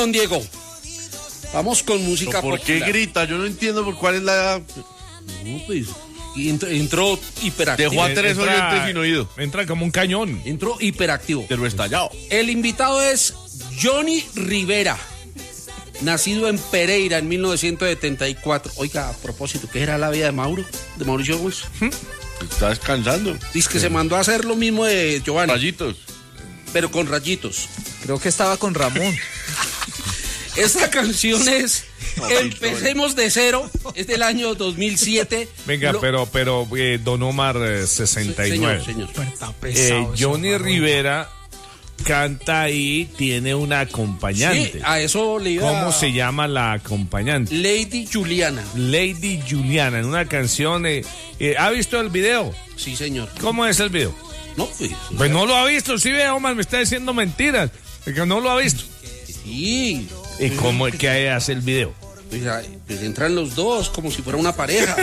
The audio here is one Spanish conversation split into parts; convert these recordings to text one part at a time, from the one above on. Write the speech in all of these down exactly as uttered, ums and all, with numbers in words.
don Diego. Vamos con música ¿Por popular. qué grita? Yo no entiendo por cuál es la... No, pues, y entró, entró hiperactivo. Dejó a tres Entra- oyentes sin oído. Entra como un cañón. Entró hiperactivo. Pero estallado. El invitado es Johnny Rivera, nacido en Pereira en mil novecientos setenta y cuatro. Oiga, a propósito, ¿qué era la vida de Mauro? De Mauricio Gómez. Está descansando. Dice que se mandó a hacer lo mismo de Giovanni, Rayitos. pero con rayitos. Creo que estaba con Ramón. Esta canción es Empecemos de Cero, es del año dos mil siete. Venga, Lo- pero, pero eh, Don Omar eh, sesenta y nueve. Señor, señor. Eh, Johnny Rivera canta ahí, tiene una acompañante. Sí, a eso le iba. ¿Cómo se llama la acompañante? Lady Juliana. Lady Juliana, en una canción. eh, eh, ¿Ha visto el video? Sí, señor. ¿Cómo es el video? No, pues. Pues no lo ha visto, sí, ve, Omar, me está diciendo mentiras. Que no lo ha visto. Sí. ¿Y cómo es que hace el video? Pues, ay, pues entran los dos como si fuera una pareja.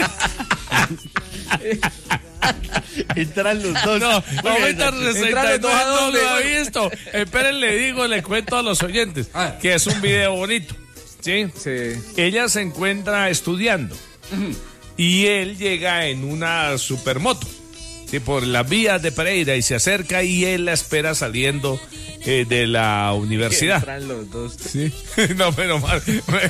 Entran los dos. No, ahorita Entran los sesenta y dos a nueve no dónde. lo ha visto. Esperen, le digo, le cuento a los oyentes Ah. que es un video bonito. ¿Sí? Sí. Ella se encuentra estudiando y él llega en una supermoto, ¿sí? Por las vías de Pereira y se acerca y él la espera saliendo eh, de la universidad. Entran los dos. Sí. No, pero mal.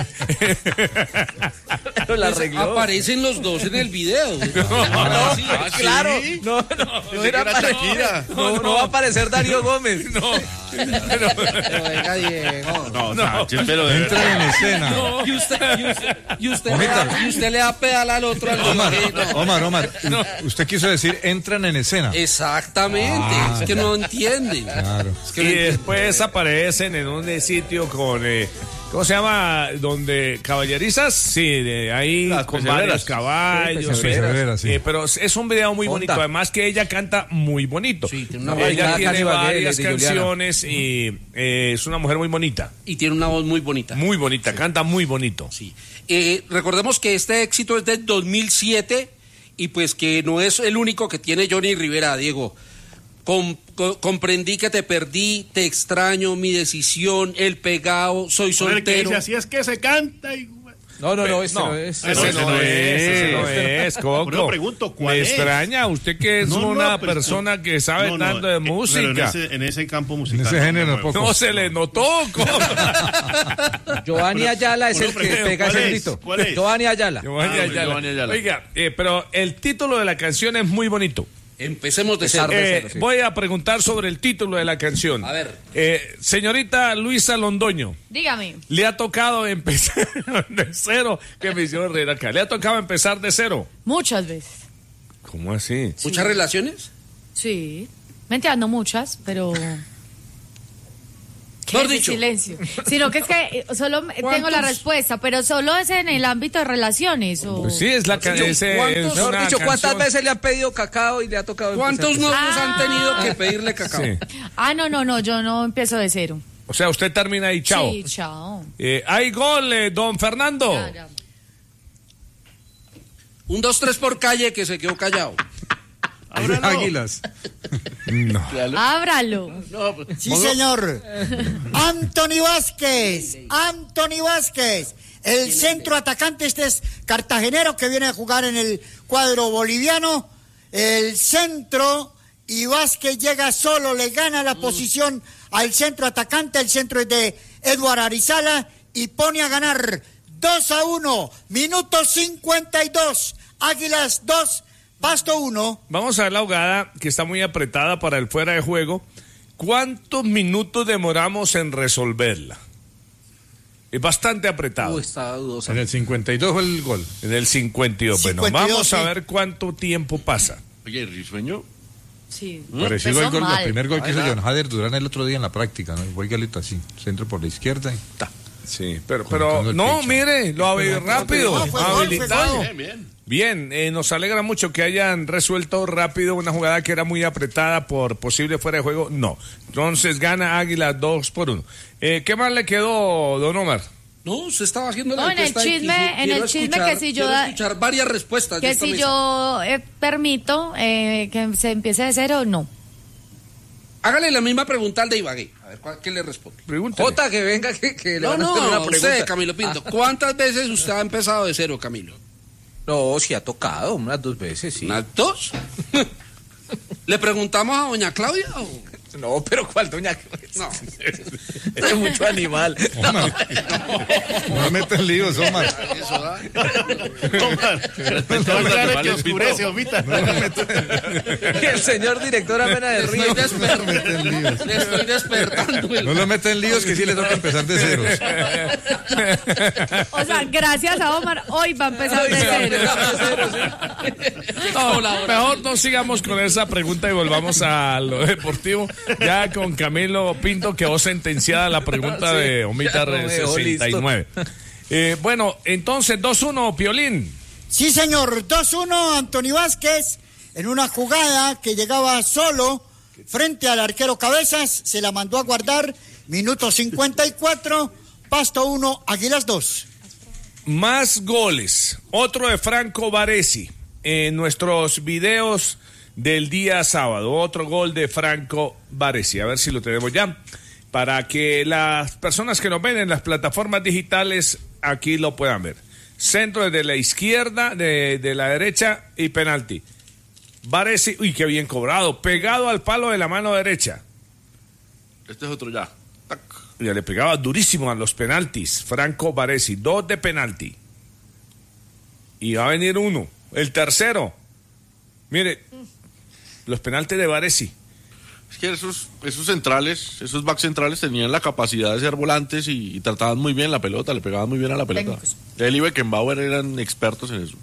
Pero la arregló. Aparecen los dos en el video. No, Sí, ah, claro. No, no. No, Pensé era que era para- Shakira. no, no va a aparecer Darío Gómez. No, Pero venga, Diego. No, Sánchez, pero de verdad. Entran en escena. Y usted, y usted, y usted, Omita. le, da, y usted le da pedal al otro. Al Omar, otro. Omar, Omar, usted quiso decir entran en escena. Exactamente. Es que no entienden. Claro. Es que y no entienden. después aparecen en un sitio con, eh, ¿cómo se llama? Donde caballerizas, sí, de ahí Las con pecederas. varios caballos. Sí, sí. pecederas, sí. Eh, pero es un video muy Honda. bonito, además que ella canta muy bonito. Sí, tiene una ella bailada tiene casi Ibagué, varias Lady Juliana. canciones y eh, es una mujer muy bonita, Y tiene una voz muy bonita. muy bonita, canta muy bonito. Sí. Eh, recordemos que este éxito es del dos mil siete y pues que no es el único que tiene Johnny Rivera, Diego. Com- co- comprendí que te perdí, te extraño, mi decisión, el pegado, soy soltero. así es que se canta. Y... No, no, no, este No, no es. ese ese no no es, es. ese no es, Coco. Por eso pregunto, ¿cuál Me es? extraña, usted que es No, no, una pero- persona que sabe No, no, tanto de eh, música. pero en, ese, en ese campo En musical. ese género no me muevo. poco. No se le notó, Coco. Giovanni Ayala es Uno el que pregunta, pega ¿cuál ese es? grito. ¿Cuál es? Giovanni Ayala. Giovanni Ah, Ayala. Giovanni Ayala. Oiga, eh, pero el título de la canción es muy bonito. Empecemos de Empezar cero. de Eh, cero, sí. Voy a preguntar sobre el título de la canción. A ver. Eh, señorita Luisa Londoño, Dígame. ¿le ha tocado empezar de cero? Que me hicieron reír acá. ¿Le ha tocado empezar de cero? Muchas veces. ¿Cómo así? ¿Muchas relaciones? Sí. Mentira, no muchas, pero... ¿Qué Mejor es dicho. silencio? Sino que es que eh, solo me- tengo ¿Cuántos? la respuesta, pero solo es en el ámbito de relaciones. O... Pues sí, es la ca- Yo, ese- ¿cuántos? es Mejor una dicho, ¿cuántas canción- veces le han pedido cacao y le ha tocado ¿Cuántos empezar? novios Ah. han tenido que pedirle cacao? Sí. Ah, no, no, no, yo no empiezo de cero. O sea, usted termina ahí, chao. Sí, chao. Eh, hay gol, eh, don Fernando. Ya, ya. Un, dos, tres por calle que se quedó callado. Águilas. No. Ábralo. Sí, señor. Anthony Vázquez. Anthony Vázquez. El centro atacante, este es cartagenero que viene a jugar en el cuadro boliviano. El centro y Vázquez llega solo, le gana la posición al centro atacante. El centro es de Eduard Arizala y pone a ganar dos a uno. Minuto cincuenta y dos. Águilas dos. Pasto uno. Vamos a ver la jugada que está muy apretada para el fuera de juego. ¿Cuántos minutos demoramos en resolverla? Es bastante apretado. Uy, está dudosa. En el cincuenta y dos fue el gol. En el cincuenta y dos. Bueno, cincuenta y dos, vamos a sí. ver cuánto tiempo pasa. Oye, Risueño. Sí. Parecido Empezó al gol, el mal. primer gol que hizo Ay, John Hader Durán el otro día en la práctica, ¿no? Fue igualito así, centro por la izquierda y ta. Sí, pero, Colocando pero el no, pecho. mire, lo ha rápido, No, fue gol, fue habilitado. gol. Bien, bien. Bien, eh, nos alegra mucho que hayan resuelto rápido una jugada que era muy apretada por posible fuera de juego. No, entonces gana Águila dos por uno. Eh, ¿Qué más le quedó, don Omar? No, se estaba haciendo la No, en el encuesta y chisme- quisi- en quiero el chisme escuchar- que si yo quiero da- escuchar varias respuestas de Que esta si mesa. yo eh, permito eh, que se empiece de cero, no. Hágale la misma pregunta al de Ibagué. A ver, ¿cuál- ¿qué le responde? Pregúntale. Jota, que venga, que, que le No, van a hacer una no, pregunta. usted, Camilo Pinto. ¿Cuántas veces usted ha empezado de cero, Camilo? No, sí ha tocado, unas dos veces, sí. ¿Unas dos? ¿Le preguntamos a doña Claudia o...? No, pero ¿cuál, doña? No. Es mucho animal. No me metas líos, Omar. Eso da. Omar, respeta a los animales, que oscurece, Omita. Y el señor director apenas de río. Estoy desper- Le estoy despertando. No lo metas en líos, que sí le toca empezar de ceros. O sea, gracias a Omar, hoy va a empezar de cero. No, mejor no sigamos con esa pregunta y volvamos a lo deportivo. Ya con Camilo Pinto quedó sentenciada la pregunta Sí, de Omita ya no me dejó sesenta y nueve. Eh, bueno, entonces dos uno, Piolín. Sí, señor, dos uno, Anthony Vázquez, en una jugada que llegaba solo frente al arquero Cabezas, se la mandó a guardar, minuto cincuenta y cuatro, Pasto uno, Águilas dos. Más goles. Otro de Franco Baresi en nuestros videos del día sábado. Otro gol de Franco Baresi. A ver si lo tenemos ya. Para que las personas que nos ven en las plataformas digitales aquí lo puedan ver. Centro desde la izquierda, de, de la derecha y penalti. Baresi, uy, qué bien cobrado. Pegado al palo de la mano derecha. Este es otro ya. Tac. Ya le pegaba durísimo a los penaltis. Franco Baresi, dos de penalti. Y va a venir uno. El tercero. Mire, los penaltis de Baresi. Es que esos, esos centrales, esos back centrales tenían la capacidad de ser volantes y, y trataban muy bien la pelota, le pegaban muy bien a la pelota. Técnicos. Él y Beckenbauer eran expertos en eso.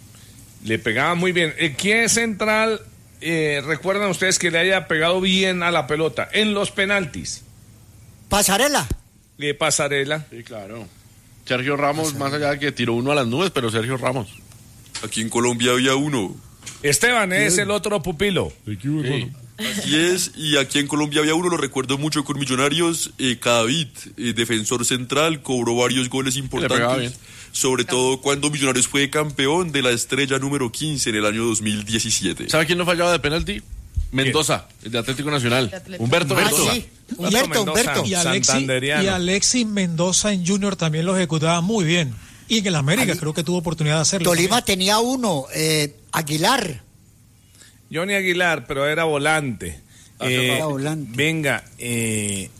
Le pegaba muy bien. Eh, ¿Quién central eh, recuerdan ustedes que le haya pegado bien a la pelota? En los penaltis. Pasarela. Eh, Pasarela. Sí, claro. Sergio Ramos, más allá de que tiró uno a las nubes, pero Sergio Ramos. Aquí en Colombia había uno. Esteban es el otro pupilo. Sí. Así es, y aquí en Colombia había uno, lo recuerdo mucho con Millonarios, eh, Cadavid, eh, defensor central, cobró varios goles pegaba bien. importantes, sobre todo cuando Millonarios fue campeón de la estrella número quince en el año dos mil diecisiete. ¿Sabe quién no fallaba de penalti? Mendoza, el de Atlético Nacional. Humberto Ah, Mendoza. sí, Humberto, Mendoza. Humberto. Y Alexis, Santanderiano. y Alexis Mendoza en Junior también los ejecutaba muy bien. Y en el América Ahí- creo que tuvo oportunidad de hacerlo. Tolima también. tenía uno, eh, Aguilar. Johnny Aguilar, pero era volante. Eh, Era volante. Venga, eh,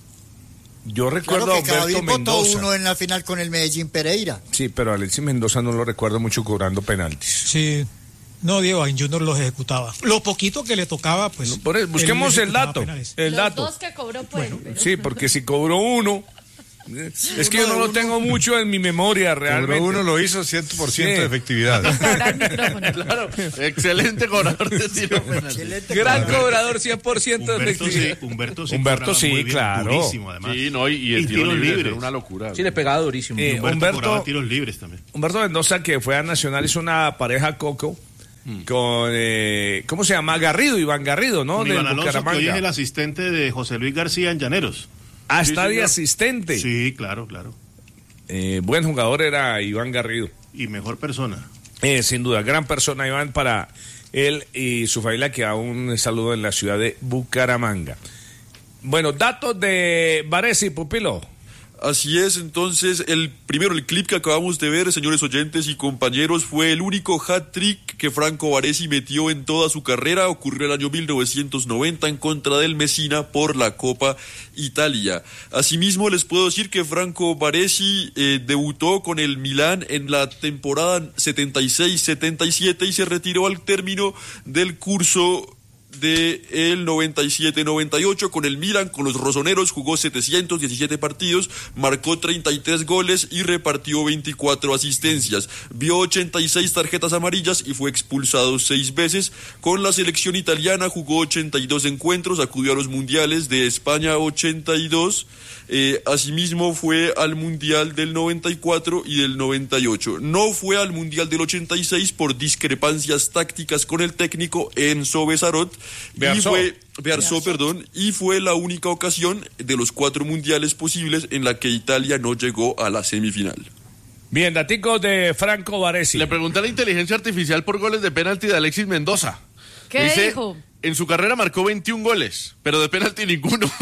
yo recuerdo Claro a que Humberto Cadavid votó Mendoza. uno en la final con el Medellín Pereira. Sí, pero Alexis Mendoza no lo recuerdo mucho cobrando penaltis. Sí. No, Diego, en Junior los ejecutaba. Lo poquito que le tocaba, pues. Por eso, busquemos él el ejecutaba dato. penales. El Los dato. dos que cobró pueden. pero- Sí, porque si cobró uno, es que yo no lo tengo mucho en mi memoria realmente. Cobró uno, lo hizo cien por ciento Sí. de efectividad. Cobrar el micrófono. Claro, excelente cobrador de tiro penal. Excelente Gran cobrador. cobrador, cien por ciento de Humberto sí, efectividad. Humberto sí, Humberto cobraba sí, muy bien, claro. durísimo, además. Sí, no, y, y el Y tiro tiros libre libres. era una locura. Sí, le pegaba durísimo. Eh, Humberto, Humberto- cobraba tiros libres también. Humberto Mendoza, que fue a Nacional, hizo una pareja coco con, eh, ¿cómo se llama? Garrido, Iván Garrido, ¿no? Con Del Iván Alonso, que hoy es Bucaramanga. el asistente de José Luis García en Llaneros. Ah, Sí, está de señor. asistente. Sí, claro, claro. Eh, buen jugador era Iván Garrido. Y mejor persona. Eh, sin duda, gran persona Iván para él y su familia, que aún saludo en la ciudad de Bucaramanga. Bueno, datos de Baresi, pupilo. Así es, entonces, el primero, el clip que acabamos de ver, señores oyentes y compañeros, fue el único hat-trick que Franco Baresi metió en toda su carrera. Ocurrió el año mil novecientos noventa en contra del Messina por la Copa Italia. Asimismo, les puedo decir que Franco Baresi eh, debutó con el Milán en la temporada setenta y seis setenta y siete y se retiró al término del curso de el noventa y siete noventa y ocho con el Milan, con los rosoneros, jugó setecientos diecisiete partidos, marcó treinta y tres goles y repartió veinticuatro asistencias. Vio ochenta y seis tarjetas amarillas y fue expulsado seis veces. Con la selección italiana jugó ochenta y dos encuentros, acudió a los mundiales de España ochenta y dos. Eh, asimismo fue al Mundial del noventa y cuatro y del noventa y ocho. No fue al Mundial del ochenta y seis por discrepancias tácticas con el técnico Enzo Besarot. Y Bearzó. fue, Bearzó, perdón, y fue la única ocasión de los cuatro mundiales posibles en la que Italia no llegó a la semifinal. Bien, daticos de Franco Baresi. Le pregunté a la inteligencia artificial por goles de penalti de Alexis Mendoza. ¿Qué Dice dijo? en su carrera marcó veintiún goles, pero de penalti ninguno.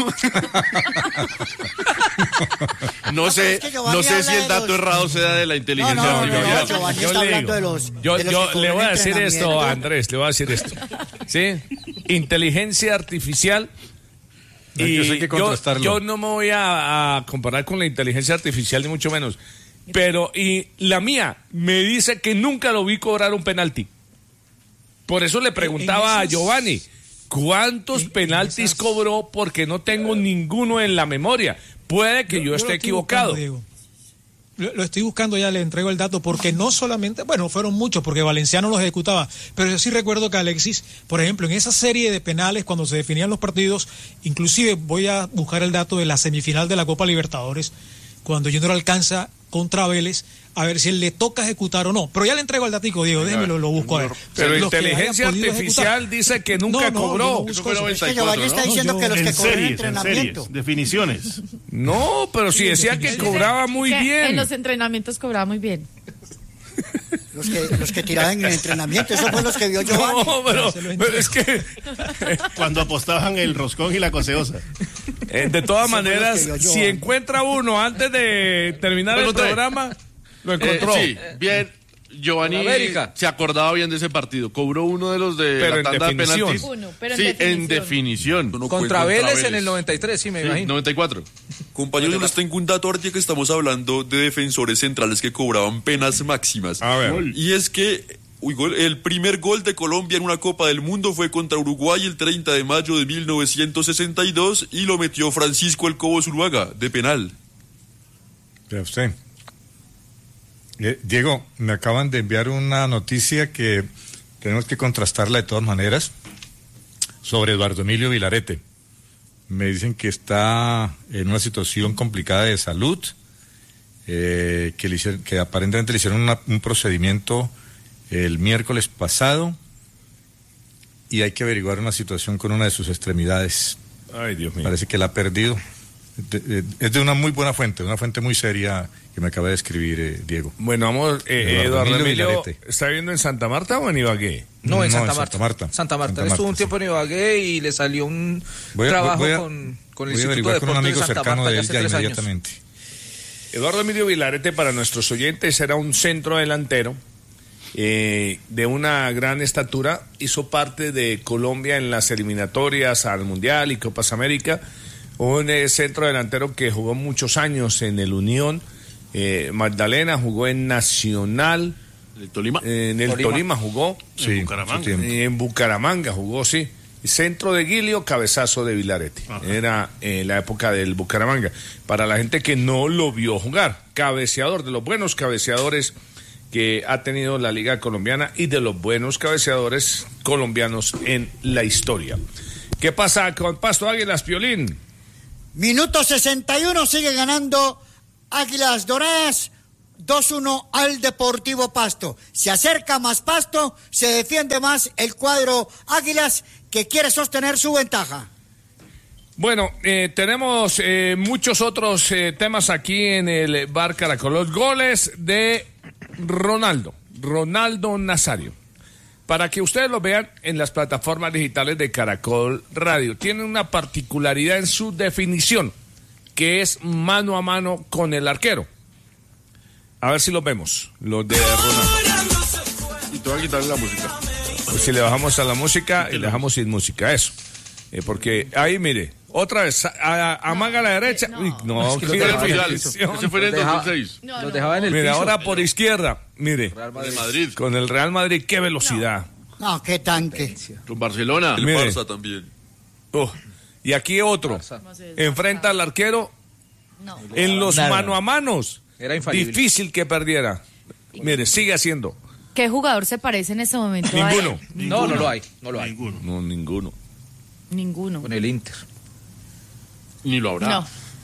No sé, es que Giovanni no sé habla si el de dato los- errado sea de la inteligencia No, no, no, artificial. no, Giovanni Yo está le hablando digo, de los. yo, de los yo que le voy a cobran decir esto, entrenamiento. Andrés, le voy a decir esto. ¿Sí? Inteligencia artificial. No, Y yo sé que yo, contrastarlo. yo no me voy a, a comparar con la inteligencia artificial, ni mucho menos. Pero, y la mía me dice que nunca lo vi cobrar un penalti. Por eso le preguntaba en esas- a Giovanni, ¿cuántos en- en penaltis esas- cobró? Porque no tengo ninguno en la memoria. Puede que yo, lo esté estoy equivocado. buscando, Diego. Lo, lo estoy buscando, ya le entrego el dato, porque no solamente, bueno, fueron muchos, porque Valenciano los ejecutaba, pero yo sí recuerdo que Alexis, por ejemplo, en esa serie de penales, cuando se definían los partidos, inclusive voy a buscar el dato de la semifinal de la Copa Libertadores, cuando Junior alcanza contra Vélez, a ver si él le toca ejecutar o no. Pero ya le entrego el datico, Diego, déjemelo, lo busco a ver. Pero Los que inteligencia hayan podido artificial ejecutar. dice que No, nunca no, cobró. yo no Eso busco fue eso. Es que noventa y cuatro, Giovanni ¿no? está No, diciendo yo- que los En que cobran series, en entrenamiento. series, definiciones. No, pero si decía que cobraba muy Que bien. En los entrenamientos cobraba muy bien. Los que, los que tiraban en el entrenamiento, esos fueron los que vio Giovanni. No, pero, Se lo pero es que Cuando apostaban el roscón y la coseosa. eh, de todas Eso fue lo maneras, que vio si Giovanni. encuentra uno antes de terminar Lo el encontré. programa, lo Eh, encontró. sí, bien. Giovanni América. se acordaba bien de ese partido. Cobró uno de los de Pero la en tanda de definición. penaltis. Uno, pero en sí, definición. en definición. No, no, Contra contra Vélez en Vélez. el noventa y tres, sí, me Sí, imagino. noventa y cuatro. Compañeros, yo les tengo un dato ahorita que estamos hablando de defensores centrales que cobraban penas máximas. A ver. Y es que uy, gol- el primer gol de Colombia en una Copa del Mundo fue contra Uruguay el treinta de mayo de mil novecientos sesenta y dos y lo metió Francisco El Cobo Zuluaga de penal. Vea usted. Eh, Diego, me acaban de enviar una noticia que tenemos que contrastarla de todas maneras sobre Eduardo Emilio Vilarete. Me dicen que está en una situación complicada de salud, eh, que, le hicieron- que aparentemente le hicieron una- un procedimiento el miércoles pasado y hay que averiguar una situación con una de sus extremidades. Ay, Dios mío. Parece que la ha perdido. De- de- es de una muy buena fuente, una fuente muy seria que me acaba de escribir eh, Diego. Bueno, vamos, eh, Eduardo Eduardo Emilio Emilio, Vilarete. ¿está viviendo en Santa Marta o en Ibagué? No, en No, Santa en Marta. Santa Marta. Santa Marta. Santa Él estuvo Marta, un tiempo en Ibagué y le salió un Voy a, trabajo voy a- con, con el voy a Instituto de averiguar con un Deportes amigo de Santa cercano Marta de ya él hace ya tres años. inmediatamente. Eduardo Emilio Vilarete, para nuestros oyentes, era un centro delantero eh, de una gran estatura. Hizo parte de Colombia en las eliminatorias al Mundial y Copas América. Un eh, centro delantero que jugó muchos años en el Unión eh, Magdalena, jugó en Nacional, ¿El Tolima? en el Tolima. Tolima, jugó, Sí, En Bucaramanga. mucho tiempo. eh, en Bucaramanga jugó, sí. Centro de Guilio, cabezazo de Vilarete. Era eh, la época del Bucaramanga. Para la gente que no lo vio jugar, cabeceador, de los buenos cabeceadores que ha tenido la Liga Colombiana y de los buenos cabeceadores colombianos en la historia. ¿Qué pasa con Pasto Águilas, Piolín? Minuto sesenta y uno, sigue ganando Águilas Doradas dos uno al Deportivo Pasto. Se acerca más Pasto, se defiende más el cuadro Águilas que quiere sostener su ventaja. Bueno, eh, tenemos eh, muchos otros eh, temas aquí en el Bar Caracol. Los goles de Ronaldo, Ronaldo Nazario. Para que ustedes lo vean en las plataformas digitales de Caracol Radio. Tiene una particularidad en su definición, que es mano a mano con el arquero. A ver si los vemos, los de Ronaldo. Y te voy a quitarle la música. Pues si le bajamos a la música y le dejamos sin música, eso. Eh, porque ahí, mire, otra vez, a- a- amaga a la derecha. Uy, no, Es que qué lo Ese fue el dejaba en el final. definición. Ese fue en el Los dejaba- dos mil seis. No, Los no. dejaba en el Mire, piso. ahora por izquierda, mire, Real De Madrid. Madrid. con el Real Madrid, qué velocidad. No, qué tanque. Con Barcelona. El Mire. Barça también. Oh, y aquí otro, enfrenta al arquero No. en los Nada. mano a manos. Era infalible. Difícil que perdiera. Mire, sigue haciendo. ¿Qué jugador se parece en ese momento a él? Ninguno. No, no lo hay. No lo hay. Ninguno. No, ninguno. Ninguno. Con el Inter. Ni lo habrá. No.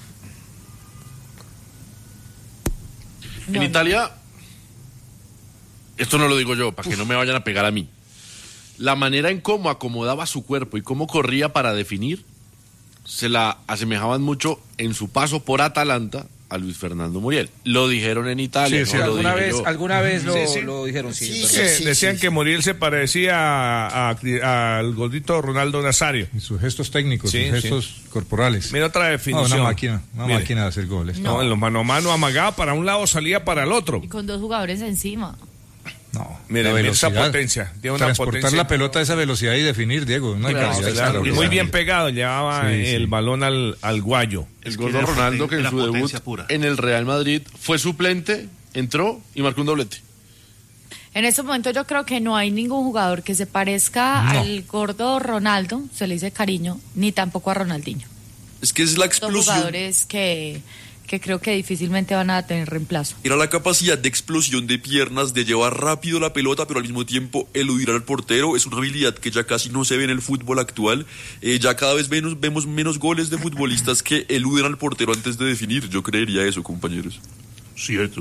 En No, no. Italia, esto no lo digo yo, para que no me vayan a pegar a mí. La manera en cómo acomodaba su cuerpo y cómo corría para definir, se la asemejaban mucho en su paso por Atalanta a Luis Fernando Muriel. Lo dijeron en Italia. Sí, sí, no alguna lo dije vez, yo. alguna vez lo, Sí, sí. lo dijeron, sí. Sí, es sí, verdad. Eh, decían que Muriel se parecía a- a- al gordito Ronaldo Nazario. Y sus gestos técnicos, Sí, sus sí. gestos corporales. Mira otra No, definición. una máquina, una Mire. máquina de hacer goles. No, en los mano a mano amagaba para un lado, salía para el otro. Y con dos jugadores encima. No, Mire, la mire esa velocidad. potencia. Tiene una Transportar potencia. la pelota a esa velocidad y definir, Diego. Una Claro, calidad claro, y muy extraordinaria. bien pegado, llevaba Sí, sí. el balón al, al guayo. El Es que gordo era Ronaldo, poten- que en era su debut potencia pura. en el Real Madrid fue suplente, entró y marcó un doblete. En este momento yo creo que no hay ningún jugador que se parezca No. al gordo Ronaldo, se le dice cariño, ni tampoco a Ronaldinho. Es que es la Son explosión. jugadores que, que creo que difícilmente van a tener reemplazo. Era la capacidad de explosión de piernas, de llevar rápido la pelota, pero al mismo tiempo eludir al portero. Es una habilidad que ya casi no se ve en el fútbol actual. Eh, ya cada vez menos, vemos menos goles de futbolistas que eluden al portero antes de definir. Yo creería eso, compañeros. Cierto.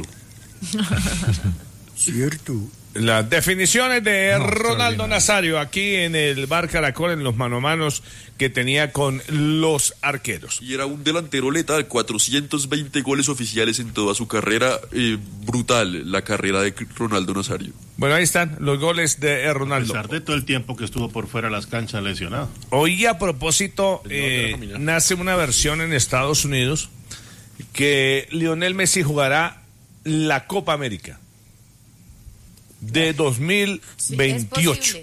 Cierto. Las definiciones de No, Ronaldo extraordinario. Nazario aquí en el Bar Caracol, en los mano a manos que tenía con los arqueros. Y era un delantero letal, cuatrocientos veinte goles oficiales en toda su carrera. Eh, brutal la carrera de Ronaldo Nazario. Bueno, ahí están los goles de A Ronaldo. pesar de todo el tiempo que estuvo por fuera de las canchas lesionado. Hoy a propósito, El norte de la eh, familia. nace una versión en Estados Unidos que Lionel Messi jugará la Copa América de dos mil veintiocho.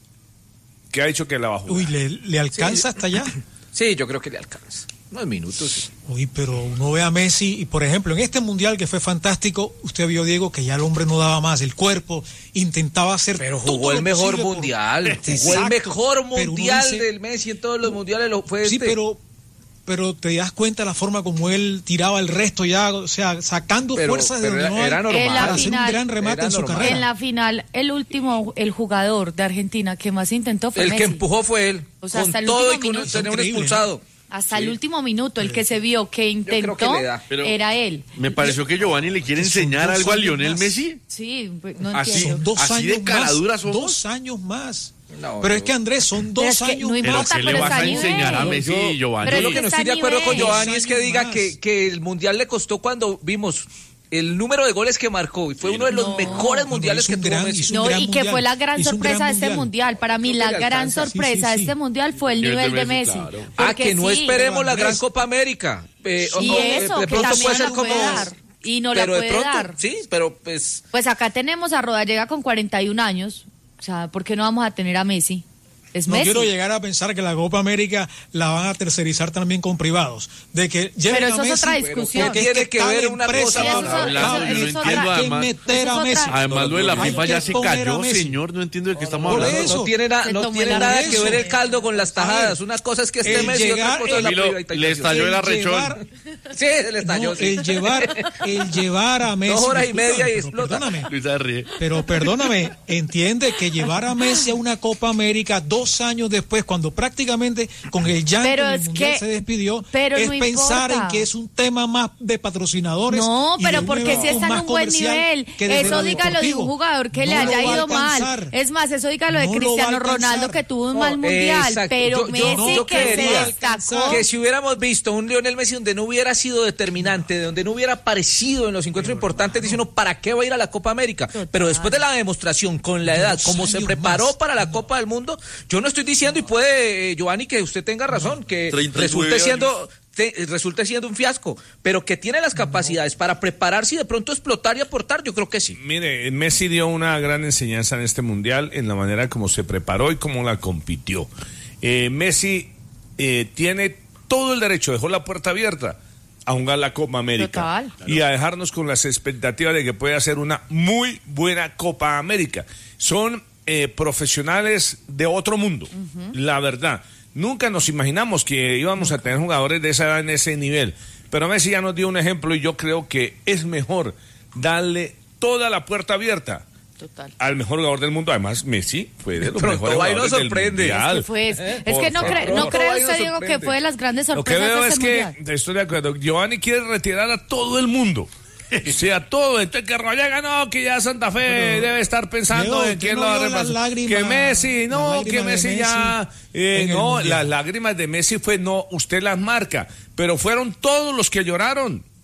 Que ha dicho que la va a jugar. Uy, ¿le, le alcanza hasta allá? Sí, yo creo que le alcanza. Unos minutos. Sí. Uy, pero uno ve a Messi y, por ejemplo, en este mundial que fue fantástico, usted vio, Diego, que ya el hombre no daba más, el cuerpo intentaba hacer Pero todo jugó lo el mejor posible por- mundial. Jugó Exacto, el mejor pero uno mundial dice- del Messi en todos los mundiales. Lo fue Sí, este. pero, pero te das cuenta la forma como él tiraba el resto ya, o sea, sacando Pero- fuerzas de pero donde era- no hay era normal. En la para hacer un final- gran remate era en su normal. carrera. En la final, el último, el jugador de Argentina que más intentó fue El Messi. que empujó fue él. O sea, con hasta el todo y último con minuto. tenía un Increíble, expulsado. Hasta Sí. el último minuto, el que se vio que creo intentó que le da. Pero- era él. Me pareció que Giovanni le quiere Que son enseñar dos algo a años Lionel más. Messi. Sí, pues, no Así- entiendo. Son dos ¿Así años de caradura más. somos? Dos años más. No, pero no. es que Andrés, son dos Pero es que años no más. Pero importa, ¿qué le pero vas está a a enseñar a nivel. Messi, Yo- Giovanni? pero Yo lo es que no está estoy de a acuerdo con nivel. Giovanni es que Dos diga años que, más. que el mundial le costó cuando vimos el número de goles que marcó y fue uno de los No, mejores pero mundiales hizo que un tuvo gran- Messi. hizo un No, gran y que mundial. fue la gran Hizo un sorpresa gran de este mundial. mundial. Para mí, Creo la que le gran alcanza. Sí, sorpresa sí, de sí. este mundial fue el El nivel de de Messi, Messi. claro. Ah, Porque que no sí, esperemos la Andrés. gran Copa América. Eh, Y o- o, eso, de que pronto también puede ser la como. puede dar. Y no la pero de puede pronto, dar. sí, pero pues. Pues acá tenemos a Rodallega con cuarenta y un años. O sea, ¿por qué no vamos a tener a Messi? Es No Messi. quiero llegar a pensar que la Copa América la van a tercerizar también con privados. De que lleven Pero a eso es Messi, otra pero discusión. porque es Tiene que cada ver una empresa cosa con va otra. Hablando, Eso- yo no eso es entiendo otra- Hay que además. meter a eso es Messi. otra- Además, lo de la Hay FIFA que ya se poner a cayó, Messi. señor. No entiendo de qué estamos Por hablando. eso. No tiene, na- Se no tomó tiene el nada arrezo. que ver el caldo con las tajadas. A ver, Una cosa es que esté el Messi y otra llegar- cosa es la Camilo, privatización. le estalló el El arrechón. llevar- Sí, se le estalló. No, sí. el llevar, el llevar a Messi. Dos horas y discúlpame, media y pero explota. Perdóname, Luisa ríe. pero perdóname, entiende que llevar a Messi a una Copa América dos años después, cuando prácticamente con el llanto Pero en el es mundial que- se despidió, pero es no pensar importa. en que es un tema más de patrocinadores. No, y pero de porque nuevo si está en más un buen comercial nivel. que desde Eso lo dígalo de deportivo. un jugador que le No lo haya va a ido mal. alcanzar. Es más, eso dígalo de No lo va a Cristiano alcanzar. Ronaldo que tuvo un No, mal mundial. exacto. Pero Yo- yo- Messi yo que creería se destacó. Que si hubiéramos visto un Lionel Messi donde no hubiera sido determinante, donde no hubiera aparecido en los encuentros importantes, dice uno, ¿para qué va a ir a la Copa América? Pero después de la demostración, con la edad, Dos como se años preparó más. para la Copa del Mundo, yo no estoy diciendo, y puede, eh, Giovanni, que usted tenga razón, que treinta y nueve resulte años. siendo... te- resulte siendo un fiasco, pero que tiene las capacidades para prepararse y de pronto explotar y aportar, yo creo que sí. Mire, Messi dio una gran enseñanza en este mundial en la manera como se preparó y cómo la compitió. Eh, Messi eh, tiene todo el derecho, dejó la puerta abierta a jugar la Copa América. Total. Y a dejarnos con las expectativas de que puede hacer una muy buena Copa América. Son eh, profesionales de otro mundo, la verdad. Nunca nos imaginamos que íbamos a tener jugadores de esa edad en ese nivel. Pero Messi ya nos dio un ejemplo y yo creo que es mejor darle toda la puerta abierta Total. al mejor jugador del mundo. Además, Messi fue de los Pronto mejores va y nos jugadores del sorprende. mundial. Es que, fue, es, es Por que no, favor. cree, no Pronto cree va y nos usted, Diego, que sorprende. fue de las grandes Lo que sorpresas veo de es este que, mundial. estoy de acuerdo, Giovanni quiere retirar a todo el mundo. O sea, todo. Entonces que Rodallega no, que ya Santa Fe Pero, debe estar pensando Diego, en ¿usted quién no lo va a vio las reemplazar. lágrimas- Que Messi, las no, lágrimas que de Messi, Messi ya... eh, en el no, mundial? las lágrimas de Messi fue, no, usted las marca. Pero fueron todos los que lloraron.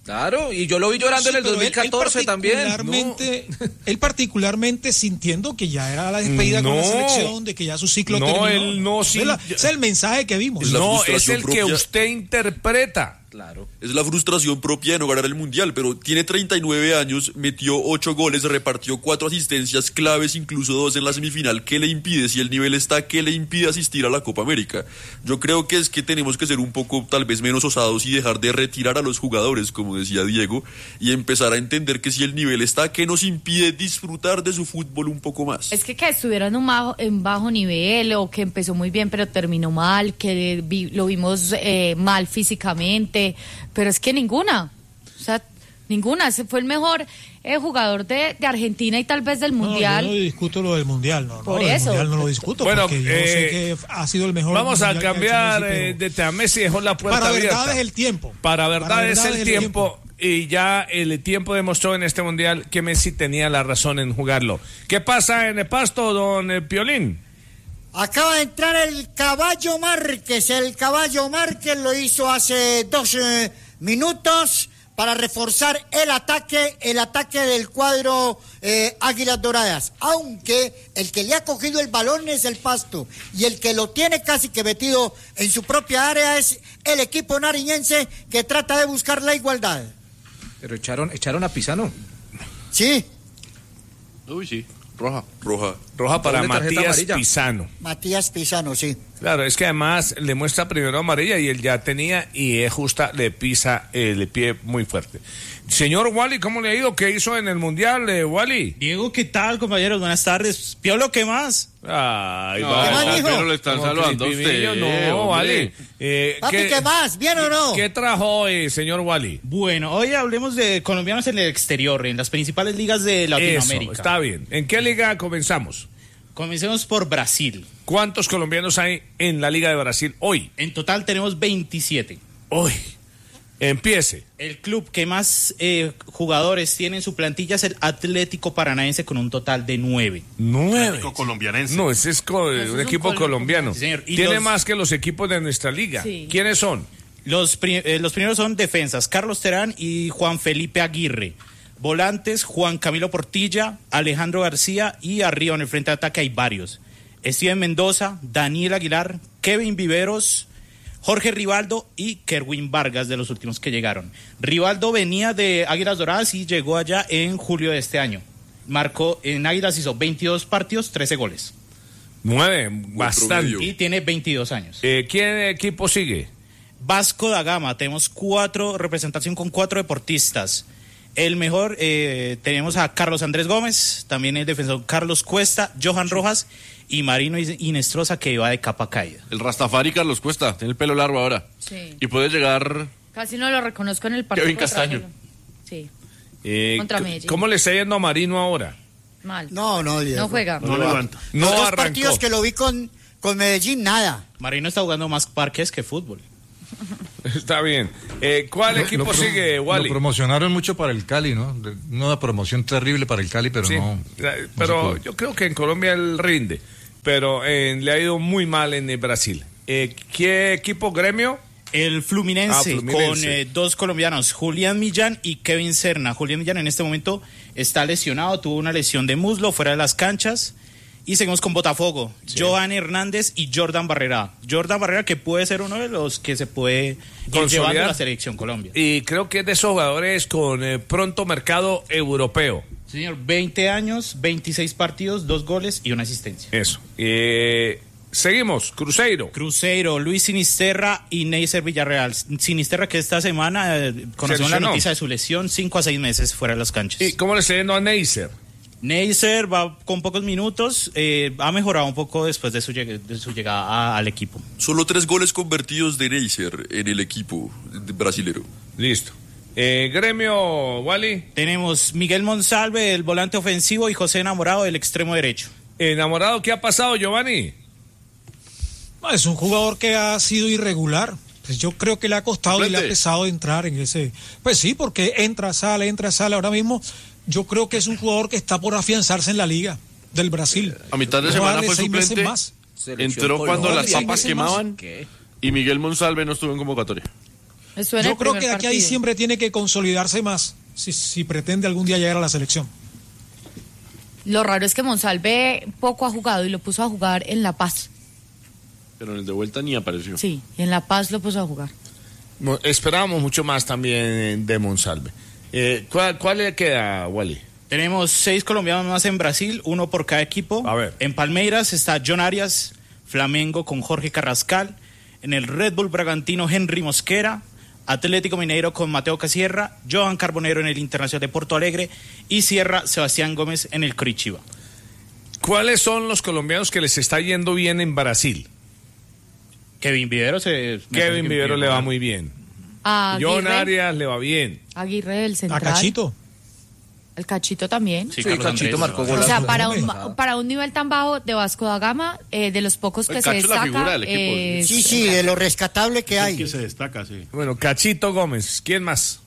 Claro, y yo lo vi llorando sí, en el dos mil catorce él, él también. No. Él particularmente sintiendo que ya era la despedida no, con la selección, de que ya su ciclo no, terminó. Él no, es, la, es el mensaje que vimos. Es no, es el propia. que usted interpreta. Claro. Es la frustración propia de no ganar el Mundial, pero tiene treinta y nueve años, metió ocho goles, repartió cuatro asistencias claves, incluso dos en la semifinal. ¿Qué le impide? Si el nivel está, ¿qué le impide asistir a la Copa América? Yo creo que es que tenemos que ser un poco tal vez menos osados y dejar de retirar a los jugadores, como decía Diego, y empezar a entender que si el nivel está, ¿qué nos impide disfrutar de su fútbol un poco más? Es que que estuviera en un bajo, en bajo nivel o que empezó muy bien pero terminó mal, que vi, lo vimos eh, mal físicamente, pero es que ninguna, o sea, ninguna, se fue el mejor eh, jugador de, de Argentina y tal vez del Mundial. No, yo no discuto lo del Mundial, no, Por no, eso. Del Mundial no lo discuto, bueno, porque yo eh, sé que ha sido el mejor. Vamos a cambiar Messi, eh, de tema. Messi dejó la puerta para abierta. Para verdad es el tiempo. Para verdad, para verdad es, el, es el tiempo. tiempo. Y ya el tiempo demostró en este Mundial que Messi tenía la razón en jugarlo. ¿Qué pasa en el Pasto, don eh, Piolín? Acaba de entrar el Caballo Márquez. El Caballo Márquez lo hizo hace dos eh, minutos para reforzar el ataque, el ataque del cuadro eh, Águilas Doradas. Aunque el que le ha cogido el balón es el Pasto y el que lo tiene casi que metido en su propia área es el equipo nariñense que trata de buscar la igualdad. Pero echaron, echaron a Pisano. Sí. Uy, sí. Roja. Roja. Roja para Matías Pisano. Matías Pisano, sí. Claro, es que además le muestra primero amarilla y él ya tenía y es justa, le pisa el pie muy fuerte. Señor Wally, ¿cómo le ha ido? ¿Qué hizo en el Mundial, eh, Wally? Diego, ¿qué tal, compañeros? Buenas tardes. Piolo, ¿qué más? Ay, no, va, pero le están saludando a usted. No, Wally. Eh, Papi, ¿qué, ¿qué más? ¿Bien o no? ¿Qué trajo hoy, señor Wally? Bueno, hoy hablemos de colombianos en el exterior, en las principales ligas de Latinoamérica. Eso, está bien. ¿En qué liga comenzamos? Comencemos por Brasil. ¿Cuántos colombianos hay en la Liga de Brasil hoy? En total tenemos veintisiete. Hoy. Empiece. El club que más eh, jugadores tiene en su plantilla es el Atlético Paranaense con un total de nueve. ¿Nueve? Atlético colombianense. No, ese es co- Ese un es equipo un colombiano. Sí, señor. Tiene los... más que los equipos de nuestra liga. Sí. ¿Quiénes son? Los, pri- eh, los primeros son defensas, Carlos Terán y Juan Felipe Aguirre. Volantes, Juan Camilo Portilla, Alejandro García y arriba en el frente de ataque hay varios. Steven Mendoza, Daniel Aguilar, Kevin Viveros, Jorge Rivaldo y Kerwin Vargas, de los últimos que llegaron. Rivaldo venía de Águilas Doradas y llegó allá en julio de este año. Marcó, en Águilas hizo veintidós partidos, trece goles. Nueve, bastante. Y tiene veintidós años. Eh, ¿Qué equipo sigue? Vasco da Gama, tenemos cuatro, representación con cuatro deportistas. El mejor, eh, tenemos a Carlos Andrés Gómez, también el defensor Carlos Cuesta, Johan Rojas y Marino Inestrosa, que va de capa caída. El Rastafari Carlos Cuesta, tiene el pelo largo ahora. Sí. Y puede llegar... Casi no lo reconozco en el partido. Kevin Castaño. Sí. Eh, Contra Medellín. ¿Cómo le está yendo a Marino ahora? Mal. No, no, Diego. No juega. No levanta. No Los dos arrancó. partidos que lo vi con, con Medellín, nada. Marino está jugando más parques que fútbol. Está bien. Eh, ¿Cuál Lo- equipo lo pro- sigue, Wally? Lo promocionaron mucho para el Cali, ¿no? De- Una promoción terrible para el Cali, pero Sí, no. eh, no pero se pudo. yo creo que en Colombia él rinde, pero eh, le ha ido muy mal en el Brasil. Eh, ¿Qué equipo, Gremio? El Fluminense, Ah, Fluminense. con eh, dos colombianos, Julián Millán y Kevin Serna. Julián Millán en este momento está lesionado, tuvo una lesión de muslo fuera de las canchas. Y seguimos con Botafogo, Sí. Johan Hernández y Jordan Barrera. Jordan Barrera, que puede ser uno de los que se puede ir Consolidar. llevando a la selección Colombia. Y creo que es de esos jugadores con eh, pronto mercado europeo. Señor, veinte años, veintiséis partidos, dos goles y una asistencia. Eso. Eh, seguimos, Cruzeiro. Cruzeiro, Luis Sinisterra y Neisser Villarreal. Sinisterra, que esta semana eh, conocimos la lesionó. noticia de su lesión, cinco a seis meses fuera de las canchas. ¿Y cómo le está yendo a Neisser? Neisser va con pocos minutos, eh, ha mejorado un poco después de su, lleg- de su llegada a- al equipo. Solo tres goles convertidos de Neisser en el equipo brasilero. Listo. Eh, Gremio, Wally. Tenemos Miguel Monsalve, el volante ofensivo, y José Enamorado, el extremo derecho. Enamorado, ¿qué ha pasado, Giovanni? No, es un jugador que ha sido irregular. Pues yo creo que le ha costado y le ha Suplente. pesado entrar en ese. Pues sí, porque entra, sale, entra, sale. Ahora mismo yo creo que es un jugador que está por afianzarse en la liga del Brasil. A mitad de Vamos semana darle fue seis meses suplente. más. Entró cuando Colombia. las papas Seis meses más. quemaban ¿Qué? y Miguel Monsalve no estuvo en convocatoria. Estuvo en Yo el creo primer que de aquí a partido. diciembre tiene que consolidarse más si, si pretende algún día llegar a la selección. Lo raro es que Monsalve poco ha jugado y lo puso a jugar en La Paz. Pero en el de vuelta ni apareció. Sí, en La Paz lo puso a jugar. Mo- Esperábamos mucho más también de Monsalve. Eh, ¿cuál, ¿Cuál le queda, Wally? Tenemos seis colombianos más en Brasil, uno por cada equipo. A ver. En Palmeiras está John Arias, Flamengo con Jorge Carrascal. En el Red Bull Bragantino, Henry Mosquera. Atlético Mineiro con Mateo Casierra. Johan Carbonero en el Internacional de Porto Alegre. Y cierra Sebastián Gómez en el Curitiba. ¿Cuáles son los colombianos que les está yendo bien en Brasil? Kevin Vivero se... Kevin Vivero le va muy bien. A John Aguirre, Arias le va bien. Aguirre del A central. Cachito. El Cachito también. Sí, Sí, Carlos Cachito Andrés. marcó O golazo. sea, para un, Hombre. para un nivel tan bajo de Vasco da Gama, eh, de los pocos que El se Cacho es la figura destaca, del equipo. es- Sí, sí, de lo rescatable que El hay. que se destaca, sí. Bueno, Cachito Gómez. ¿Quién más?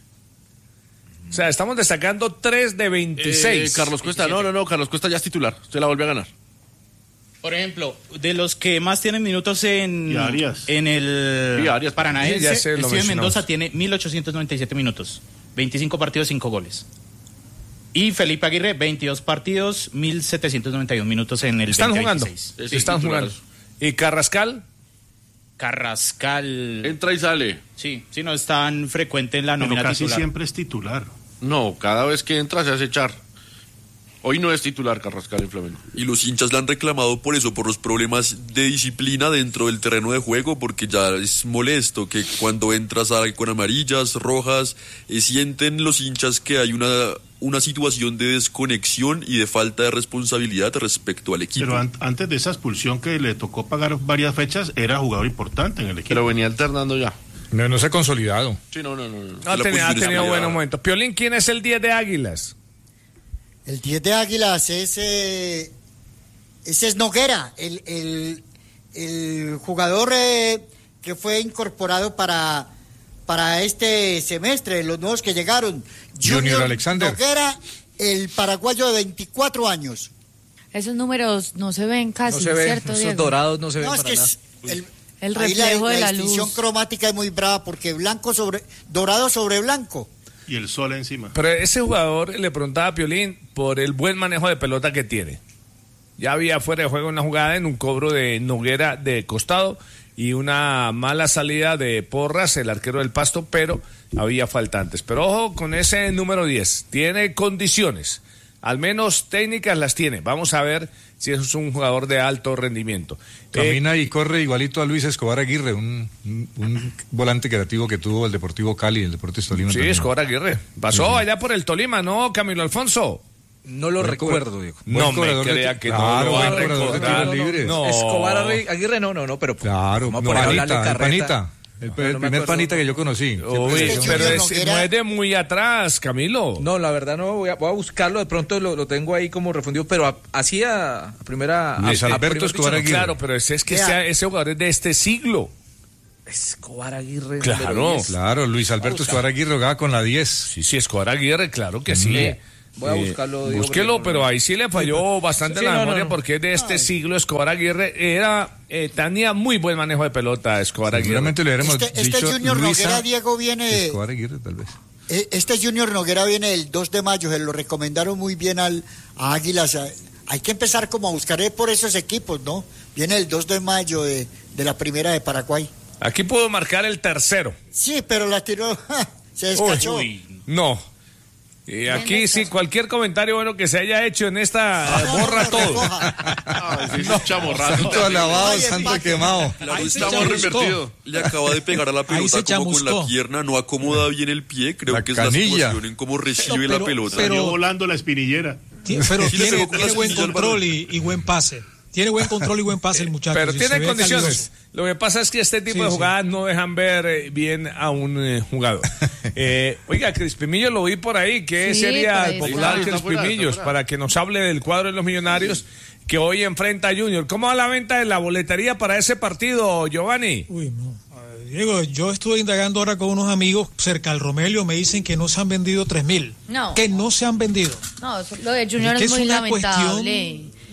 O sea, estamos destacando tres de veintiséis. Eh, Carlos Cuesta, no, no, no, Carlos Cuesta ya es titular. Usted la vuelve a ganar. Por ejemplo, de los que más tienen minutos en, Y Arias. en el Y Arias. Paranaense, Sí, ya sé, lo Steven mencionamos. Mendoza tiene mil ochocientos noventa y siete minutos, veinticinco partidos, cinco goles. Y Felipe Aguirre, veintidós partidos, mil setecientos noventa y uno minutos en el Están veinte jugando. veintiséis. Ese Están es titular. jugando. ¿Y Carrascal? Carrascal, Entra y sale. sí, sí, no es tan frecuente en la Pero nómina casi titular. siempre es titular. No, cada vez que entra se hace echar. Hoy no es titular Carrascal en Flamengo. Y los hinchas la han reclamado por eso, por los problemas de disciplina dentro del terreno de juego, porque ya es molesto que cuando entras sale con amarillas, rojas, eh, sienten los hinchas que hay una, una situación de desconexión y de falta de responsabilidad respecto al equipo. Pero an- antes de esa expulsión que le tocó pagar varias fechas, era jugador importante en el equipo. Pero venía alternando ya. No, no se ha consolidado. Sí, no, no, no. no. Ha, La teni- ha posición es tenido muy buenos baja. momentos. Piolín, ¿quién es el diez de Águilas? El diez de Águilas es, eh, ese es Noguera, el, el, el jugador eh, que fue incorporado para, para este semestre, los nuevos que llegaron. Junior Alexander. Noguera, el paraguayo de veinticuatro años. Esos números no se ven casi, No se ven, ¿cierto, esos Diego? dorados no se ven No, es para que nada. es el, El ahí reflejo de la distinción luz. cromática es muy brava porque blanco sobre, dorado sobre blanco. Y el sol encima. Pero ese jugador le preguntaba a Piolín por el buen manejo de pelota que tiene. Ya había fuera de juego una jugada en un cobro de Noguera de costado y una mala salida de Porras, el arquero del Pasto, pero había faltantes. Pero ojo con ese número diez, tiene condiciones, al menos técnicas las tiene. Vamos a ver si es un jugador de alto rendimiento. Camina y corre igualito a Luis Escobar Aguirre, un, un, un volante creativo que tuvo el Deportivo Cali, el Deportes Tolima. Sí, también. Escobar Aguirre. Pasó Sí. allá por el Tolima, ¿no, Camilo Alfonso? No lo Buen recuerdo, Diego. No Buen me corredor de crea ti- que Claro, no lo va a buen corredor de recordar. tiros libres. No. Escobar Arri- Aguirre, no, no, no, pero... Claro, vamos a no, poner a hablarle panita, el carreta. panita. El, No, el no me primer acuerdo. panita que yo conocí. Siempre Uy, decía, Este pero Junior es, Noguera- no es de muy atrás, Camilo. No, la verdad no, voy a, voy a buscarlo, de pronto lo, lo tengo ahí como refundido, pero a- así a, a primera... Luis a- a Alberto primer Escobar dicho, no. Aguirre. Claro, pero ese es que Vea. sea- ese jugador es de este siglo. Escobar Aguirre. Claro. número diez. Claro, Luis Alberto Escobar Aguirre jugaba con la diez. Sí, sí, Escobar Aguirre, claro que sí. Sí. Voy a Eh, buscarlo, Diego, Búsquelo, porque no- pero ahí sí le falló bastante Sí, la no, no, memoria no. porque es de este siglo. Escobar Aguirre era eh, tenía muy buen manejo de pelota, Escobar Aguirre. Seguramente le hubiéramos Este, este dicho Junior Luisa Noguera, Diego, viene... Escobar Aguirre, tal vez. Eh, Este Junior Noguera viene el dos de mayo, se lo recomendaron muy bien al, a Águilas. A- Hay que empezar como a buscar eh, por esos equipos, ¿no? Viene el dos de mayo de, de la primera de Paraguay. Aquí pudo marcar el tercero. Sí, pero la tiró, se descachó. Uy, no. Y aquí sí, cualquier comentario bueno que se haya hecho en esta No, no, borra no, todo. recoja. Ah, sí, es un chamorrazo. Santo alabado, Ay, santo empate. quemado. Claro, Ahí se estamos chamuscó. revertido. Le acaba de pegar a la Ahí pelota se como con la chamuscó. pierna, no acomoda bien el pie, creo La que es canilla. la situación en cómo recibe Pero- la pero- pelota. pero- Salió volando la espinillera. Ti- Pero Sí le tiene, pegó con tiene las buen sillas al control balón. y, y buen pase. Tiene buen control y buen pase el muchacho. Pero sí, se tiene ve condiciones. calidoso. Lo que pasa es que este tipo Sí, de sí. jugadas no dejan ver eh, bien a un eh, jugador. Eh, oiga, Crispimillo lo vi por ahí. ¿Qué Sí, sería por el ahí popular está. Está fuera, Crispimillos? está fuera. Para que nos hable del cuadro de los Millonarios que hoy enfrenta a Junior. ¿Cómo va la venta de la boletería para ese partido, Giovanni? Uy, no. A ver, Diego, yo estuve indagando ahora con unos amigos cerca del Romelio, me dicen que no se han vendido tres mil. No. Que no se han vendido. No, eso- lo de Junior Es que es es muy una lamentable. cuestión-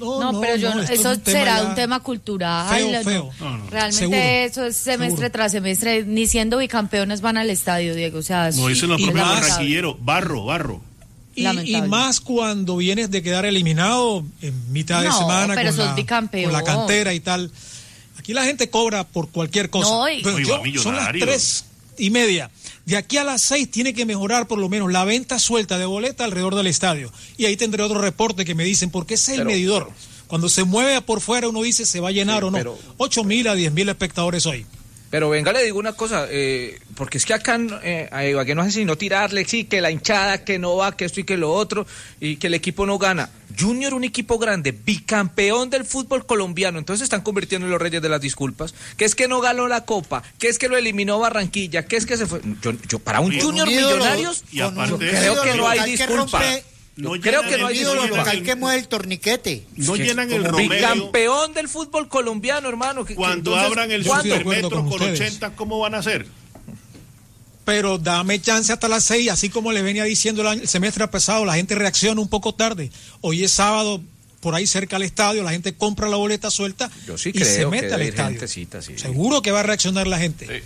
No, no, pero yo no, eso un será un tema cultural. Feo, feo. No, no. Realmente Seguro. eso es semestre Seguro. tras semestre. Ni siendo bicampeones van al estadio, Diego. O sea, no dicen los propios barranquilleros, barro, barro. Y, y más cuando vienes de quedar eliminado en mitad no, de semana pero con, sos la, bicampeón. con la cantera y tal. Aquí la gente cobra por cualquier cosa. No, y... Pero yo, son las tres y media. De aquí a las seis tiene que mejorar por lo menos la venta suelta de boleta alrededor del estadio. Y ahí tendré otro reporte que me dicen, porque ese es el pero, medidor. Pero, Cuando se mueve por fuera uno dice se va a llenar sí, o no. Pero, ocho mil a diez mil espectadores hoy. Pero venga, le digo una cosa, eh, porque es que acá eh, a Ibagué no hace sino tirarle, sí, que la hinchada, que no va, que esto y que lo otro, y que el equipo no gana. Junior, un equipo grande, bicampeón del fútbol colombiano, entonces se están convirtiendo en los reyes de las disculpas. Que es que no ganó la Copa, que es que lo eliminó Barranquilla, que es que se fue... Yo, yo para un y Junior Millonarios, y aparte yo creo que no hay disculpa. No creo que no hay ídolo local que mueve el torniquete. No llenan el Romeo. Bicampeón del fútbol colombiano, hermano. Cuando entonces, abran el Supermetro con, con ochenta, ¿cómo van a hacer? Pero dame chance hasta las seis, así como le venía diciendo el, año, el semestre pasado, la gente reacciona un poco tarde. Hoy es sábado, por ahí cerca al estadio, la gente compra la boleta suelta Yo sí y creo se mete que al estadio. Gentecita, sí. Seguro que va a reaccionar la gente. Sí.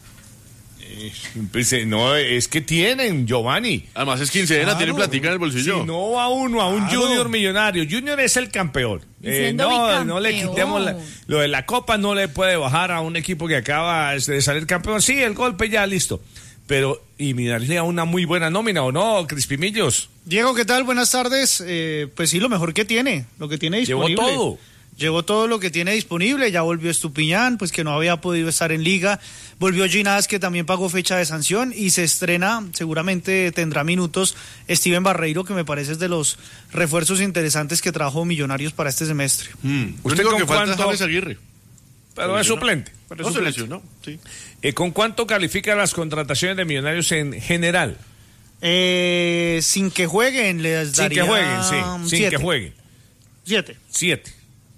Pues, no, es que tienen, Giovanni. Además es quincena, claro. Tienen platica en el bolsillo. Si no va uno a un claro. Junior millonario, Junior es el campeón. Eh, no, no le quitemos la, lo de la Copa, no le puede bajar a un equipo que acaba de salir campeón. Sí, el golpe ya listo. Pero, y mirarle a una muy buena nómina, ¿o no, Crispimillos? Diego, ¿qué tal? Buenas tardes. Eh, pues sí, lo mejor que tiene, lo que tiene disponible. Llevó todo. Llevó todo lo que tiene disponible, ya volvió Estupiñán, pues que no había podido estar en liga, volvió Ginás, que también pagó fecha de sanción, y se estrena, seguramente tendrá minutos, Steven Barreiro, que me parece es de los refuerzos interesantes que trajo Millonarios para este semestre. Mm. ¿Usted con que falta es James Aguirre? Pero es suplente. Pero no se lesionó, sí. Eh, ¿Con cuánto califican las contrataciones de Millonarios en general? Eh, sin que jueguen, les daría... Sin que jueguen, sí, sin siete. que jueguen. Siete. Siete.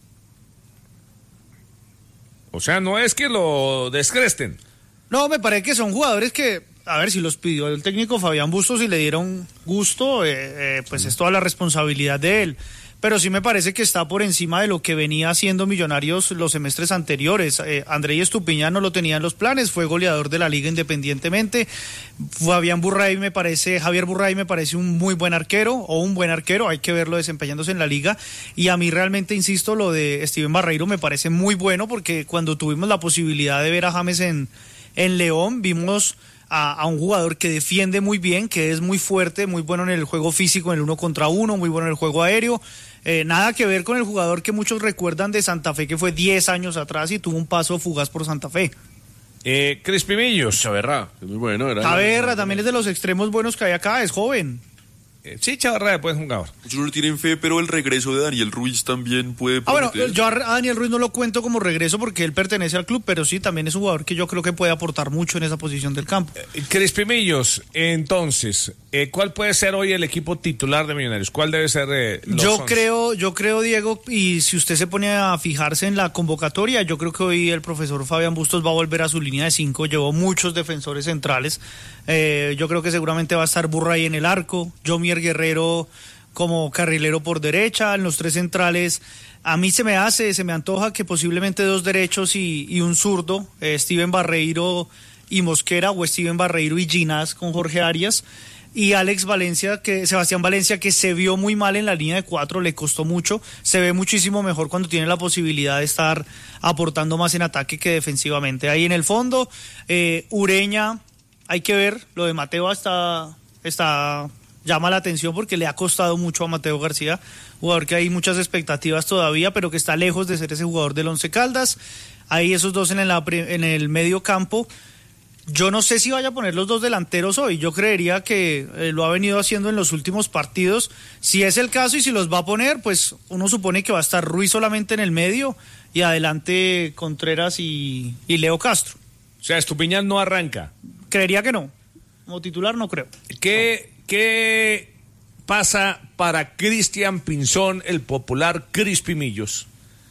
O sea, no es que lo descresten. No, me parece que son jugadores que, a ver, si los pidió el técnico Fabián Bustos y le dieron gusto, eh, eh, pues es toda la responsabilidad de él. Pero sí me parece que está por encima de lo que venía haciendo Millonarios los semestres anteriores. Eh, Andrei Estupiñán no lo tenía en los planes, fue goleador de la liga independientemente. Fabián Burray me parece, Javier Burray me parece un muy buen arquero, o un buen arquero, hay que verlo desempeñándose en la liga. Y a mí realmente, insisto, lo de Steven Barreiro me parece muy bueno, porque cuando tuvimos la posibilidad de ver a James en, en León, vimos... A, a un jugador que defiende muy bien, que es muy fuerte, muy bueno en el juego físico, en el uno contra uno, muy bueno en el juego aéreo. Eh, nada que ver con el jugador que muchos recuerdan de Santa Fe, que fue diez años atrás y tuvo un paso fugaz por Santa Fe. Eh, Crispimillos. Chaverra, es muy bueno. Era Chaverra también es de los extremos buenos que hay acá, es joven. Eh, sí, Chaverra después jugador. Muchos no tienen fe, pero el regreso de Daniel Ruiz también puede prometer. Ah, bueno, yo a Daniel Ruiz no lo cuento como regreso porque él pertenece al club, pero sí, también es un jugador que yo creo que puede aportar mucho en esa posición del campo. Eh, Crispimillos, entonces, eh, ¿cuál puede ser hoy el equipo titular de Millonarios? ¿Cuál debe ser? Eh, los yo once? creo, yo creo, Diego, y si usted se pone a fijarse en la convocatoria, yo creo que hoy el profesor Fabián Bustos va a volver a su línea de cinco, llevó muchos defensores centrales. Eh, yo creo que seguramente va a estar Burray en el arco, Jomier Guerrero como carrilero por derecha, en los tres centrales. A mí se me hace, se me antoja que posiblemente dos derechos y, y un zurdo, eh, Steven Barreiro y Mosquera, o Steven Barreiro y Ginás con Jorge Arias, y Alex Valencia, que Sebastián Valencia, que se vio muy mal en la línea de cuatro, le costó mucho, se ve muchísimo mejor cuando tiene la posibilidad de estar aportando más en ataque que defensivamente. Ahí en el fondo, eh, Ureña, hay que ver, lo de Mateo está, está llama la atención porque le ha costado mucho a Mateo García, jugador que hay muchas expectativas todavía, pero que está lejos de ser ese jugador del Once Caldas. Ahí esos dos en el, en el medio campo. Yo no sé si vaya a poner los dos delanteros hoy, yo creería que eh, lo ha venido haciendo en los últimos partidos. Si es el caso y si los va a poner, pues uno supone que va a estar Ruiz solamente en el medio y adelante Contreras y, y Leo Castro. O sea, Estupiñán no arranca. Creería que no, como titular no creo. ¿Qué, qué pasa para Cristian Pinzón, el popular Crispimillos,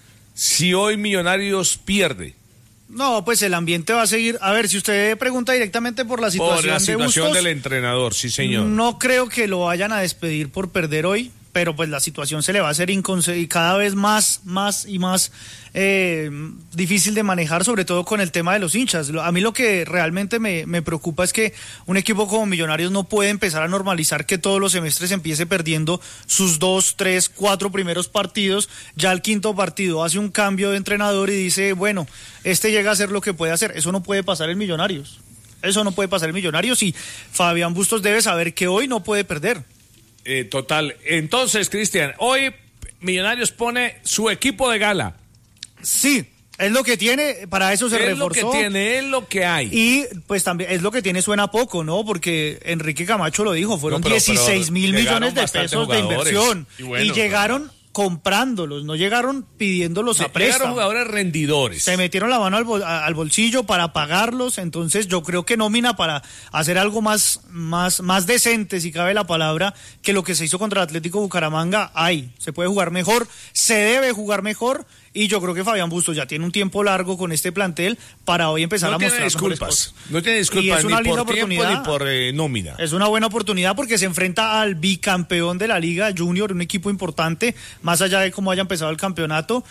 si hoy Millonarios pierde? No, pues el ambiente va a seguir. A ver, si usted pregunta directamente por la situación, por la situación de Bustos, del entrenador, sí señor. No creo que lo vayan a despedir por perder hoy. pero pues la situación se le va a hacer inconce- y cada vez más, más y más eh, difícil de manejar, sobre todo con el tema de los hinchas. A mí lo que realmente me, me preocupa es que un equipo como Millonarios no puede empezar a normalizar que todos los semestres empiece perdiendo sus dos, tres, cuatro primeros partidos, ya al quinto partido hace un cambio de entrenador y dice, bueno, este llega a hacer lo que puede hacer. Eso no puede pasar en Millonarios. Eso no puede pasar en Millonarios y Fabián Bustos debe saber que hoy no puede perder. Eh, total. Entonces, Cristian, hoy Millonarios pone su equipo de gala. Sí, es lo que tiene, para eso se es reforzó. Es lo que tiene, es lo que hay. Y pues también es lo que tiene, suena poco, ¿no? Porque Enrique Camacho lo dijo, fueron no, pero, dieciséis mil millones de pesos de inversión. Y, bueno, y llegaron claro. comprándolos, no llegaron pidiéndolos a préstamo. Llegaron jugadores rendidores. Se metieron la mano al, bol, al bolsillo para pagarlos, entonces yo creo que nómina para hacer algo más, más, más decente, si cabe la palabra, que lo que se hizo contra el Atlético Bucaramanga, hay. Se puede jugar mejor, se debe jugar mejor. Y yo creo que Fabián Bustos ya tiene un tiempo largo con este plantel para hoy empezar no a mostrar disculpas. No tiene disculpas es una ni linda por tiempo ni por eh, nómina. Es una buena oportunidad porque se enfrenta al bicampeón de la Liga Junior, un equipo importante, más allá de cómo haya empezado el campeonato.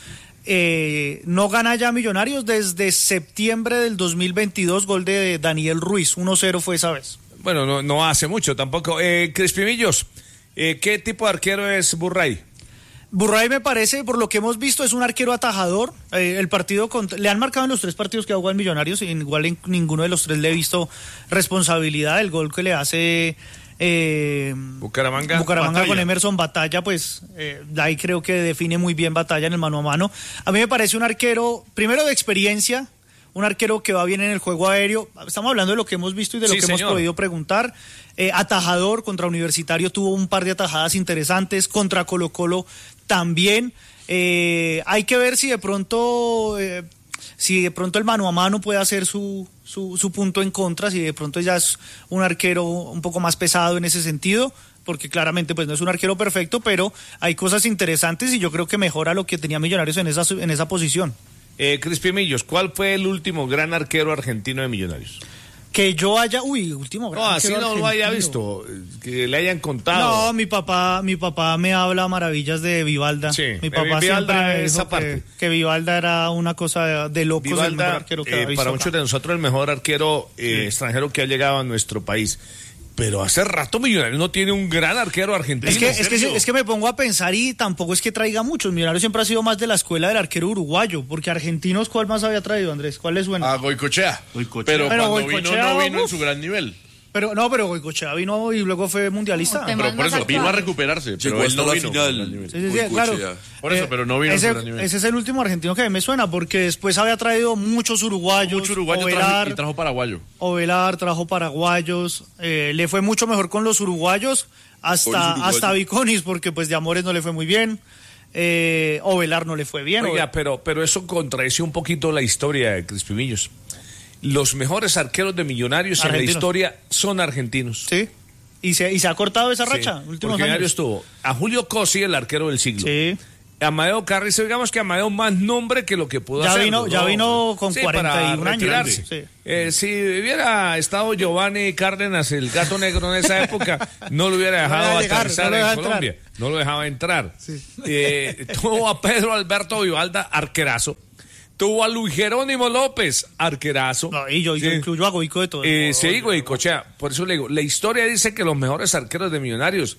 Eh, no gana ya Millonarios desde septiembre del dos mil veintidós, gol de Daniel Ruiz, uno cero fue esa vez. Bueno, no, no hace mucho tampoco. Eh, Crispimillos, eh, ¿qué tipo de arquero es Burray? Burray me parece, por lo que hemos visto, es un arquero atajador. Eh, el partido contra, le han marcado en los tres partidos que ha jugado en Millonarios, y igual en ninguno de los tres le he visto responsabilidad. El gol que le hace eh, Bucaramanga, Bucaramanga con Emerson Batalla, pues eh, ahí creo que define muy bien Batalla en el mano a mano. A mí me parece un arquero, primero de experiencia, un arquero que va bien en el juego aéreo. Estamos hablando de lo que hemos visto y de lo sí, que señor. hemos podido preguntar. Eh, atajador, contra Universitario tuvo un par de atajadas interesantes, contra Colo Colo también. Eh, hay que ver si de pronto eh, si de pronto el mano a mano puede hacer su, su, su punto en contra, si de pronto ya es un arquero un poco más pesado en ese sentido, porque claramente pues no es un arquero perfecto, pero hay cosas interesantes y yo creo que mejora lo que tenía Millonarios en esa, en esa posición. Eh, Crispimillos, ¿cuál fue el último gran arquero argentino de Millonarios? Que yo haya, uy, último gran No, así no lo haya visto, que le hayan contado. No, mi papá, mi papá me habla maravillas de Vivalda. Sí, mi papá Vivalda siempre esa dijo parte. Que, que Vivalda era una cosa de locos. Vivalda, el mejor arquero que eh, ha visto para acá. muchos de nosotros el mejor arquero eh, sí. extranjero que ha llegado a nuestro país. Pero hace rato Millonarios no tiene un gran arquero argentino. Es que, es, que, es que me pongo a pensar y tampoco es que traiga muchos. Millonarios siempre ha sido más de la escuela del arquero uruguayo, porque argentinos, ¿cuál más había traído, Andrés? ¿Cuál les suena? A Goicochea. Goicochea. Pero, pero cuando Goicochea, vino no vino uf. en su gran nivel. Pero no, pero Goicochea vino y luego fue mundialista. No, pero por eso vino a recuperarse. Llegó pero él hasta no la vino final. Sí, sí, sí, claro. Por eso, Eh, pero no vino ese, en su gran nivel. ese es el último argentino que me suena, porque después había traído muchos uruguayos. Mucho uruguayo Ovelar, trajo, y trajo paraguayo. Ovelar trajo paraguayos. Eh, le fue mucho mejor con los uruguayos hasta, hasta Viconis, porque pues de Amores no le fue muy bien. Eh, Ovelar no le fue bien. Oiga, pero, pero eso contradice un poquito la historia de Crispimillos. Los mejores arqueros de Millonarios argentinos. En la historia son argentinos. Sí. Y se, y se ha cortado esa racha. Sí, últimos porque Millonarios años. tuvo a Julio Cosi, el arquero del siglo. Sí. Amadeo Carrizo, digamos que Amadeo más nombre que lo que pudo ya hacer. Vino, ya vino con sí, cuarenta y un años. Sí. Eh, si hubiera estado Giovanni Cárdenas, el gato negro en esa época, no lo hubiera dejado no llegar, aterrizar no en Colombia. Entrar. No lo dejaba entrar. Sí. Eh, tuvo a Pedro Alberto Vivalda, arquerazo. Tuvo a Luis Jerónimo López, arquerazo. No, y yo, sí. yo incluyo a Goico de todo. Eh, sí, Goicochea. Por eso le digo, la historia dice que los mejores arqueros de Millonarios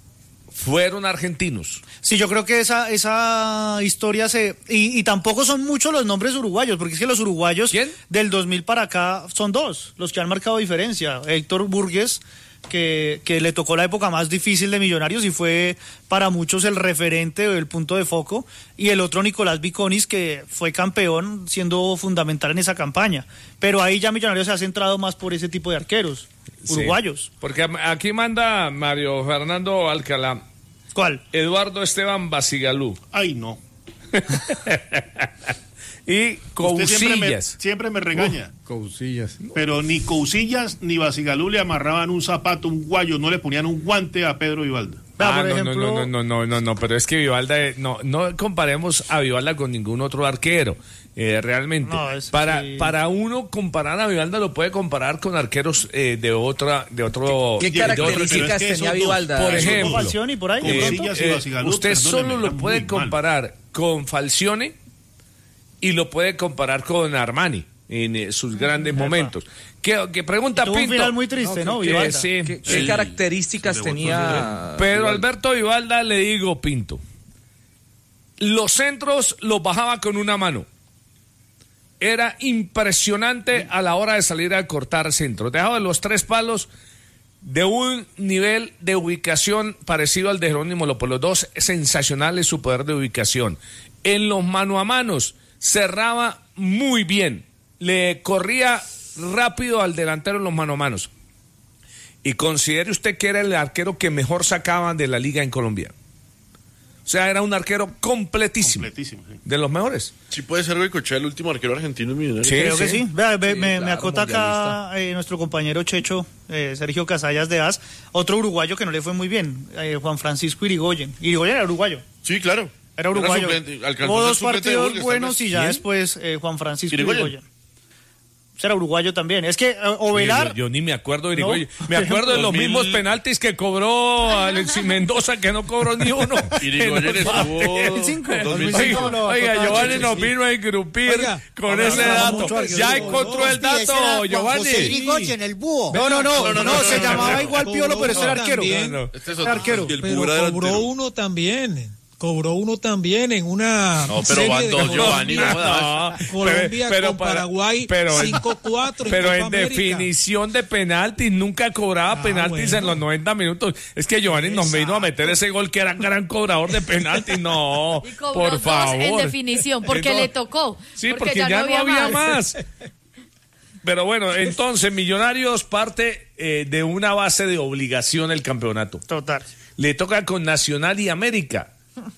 fueron argentinos. Sí, yo creo que esa esa historia se... Y, y tampoco son muchos los nombres uruguayos, porque es que los uruguayos ¿Quién? del dos mil para acá son dos, los que han marcado diferencia. Héctor Burgues, que, que le tocó la época más difícil de Millonarios y fue para muchos el referente o el punto de foco, y el otro Nicolás Viconis, que fue campeón siendo fundamental en esa campaña. Pero ahí ya Millonarios se ha centrado más por ese tipo de arqueros uruguayos. Sí, porque aquí manda Mario Fernando Alcalá. ¿Cuál? Eduardo Esteban Basigalú. Ay, no. Y Cousillas. Siempre me, siempre me regaña. Uh, Cousillas. Pero ni Cousillas ni Basigalú le amarraban un zapato, un guayo, no le ponían un guante a Pedro Vivalda. Ah, por no, ejemplo- no, no, no, no, no, no, pero es que Vivalda, eh, no, no comparemos a Vivalda con ningún otro arquero, eh, realmente. No, es para, que- para uno comparar a Vivalda lo puede comparar con arqueros eh, de otra, de otro. ¿Qué de otro características tipo. tenía Vivalda? Por Esos ejemplo, dos, Falcioni por ahí, de eh, pronto. eh, Basigalup, usted perdóneme, solo lo eran puede muy mal. comparar con Falcione y lo puede comparar con Armani en eh, sus grandes momentos. ¿Qué, qué pregunta Tuvo un Pinto? final muy triste, ¿no? que- Vivalda. sí, ¿Qué, sí. qué características tenía Pedro Vivalda? Alberto Vivalda, le digo, Pinto. Los centros los bajaba con una mano. Era impresionante a la hora de salir a cortar centros. Dejaba los tres palos de un nivel de ubicación parecido al de Jerónimo López. Los dos sensacionales su poder de ubicación. En los mano a manos cerraba muy bien. Le corría rápido al delantero en los mano a manos. Y considere usted que era el arquero que mejor sacaba de la liga en Colombia. O sea, era un arquero completísimo. Completísimo, sí. De los mejores. Sí puede ser Goicoechea el último arquero argentino en Millonarios. Sí, Creo que sí. Vea, ve- Sí, me, me claro, acota acá eh, nuestro compañero Checho, eh, Sergio Casallas de A S, otro uruguayo que no le fue muy bien, eh, Juan Francisco Irigoyen. Irigoyen era uruguayo. Sí, claro. Era uruguayo. suplente, alcanzó Hubo a ser dos suplente de partidos Burgues, buenos tal y vez. ya ¿Quién? después eh, Juan Francisco Irigoyen. Irigoyen. Era uruguayo también. Es que eh, Ovelar... Yo, yo ni me acuerdo de Irigoyen. No. Me acuerdo de los dos mil mismos penaltis que cobró Alexis Mendoza, que no cobró ni uno. Irigoyen En los estuvo- partidos. dos mil cinco, dos dos mil mil Oiga, cinco lo oiga, acotaba Giovanni Checho, nos sí. vino a engrupir Oiga, con ahora ese hablamos dato. mucho al que Ya digo, encontró el Ese era dato, Juan José Giovanni. Irigoyen, el búho. No, no, no, no, no, no, se no, llamaba no, igual no, Piolo, no, pero ese era no, arquero. también. No, no. Este es Era otro. arquero. Y el Pero Púa era cobró delantero. uno también. Cobró uno también en una No, pero serie van de dos, Colombia, Giovanni, no jodas. Colombia Pero- pero con para- Paraguay pero- cinco cuatro Pero Copa en América. definición de penaltis, nunca cobraba Ah, penaltis bueno. en los noventa minutos. Es que Giovanni nos vino a meter ese gol que era gran cobrador de penaltis. No, Y cobró por dos favor. en definición, porque No. le tocó. Sí, porque, ya, no había más. Pero bueno, entonces Millonarios parte eh, de una base de obligación el campeonato. Total. Le toca con Nacional y América.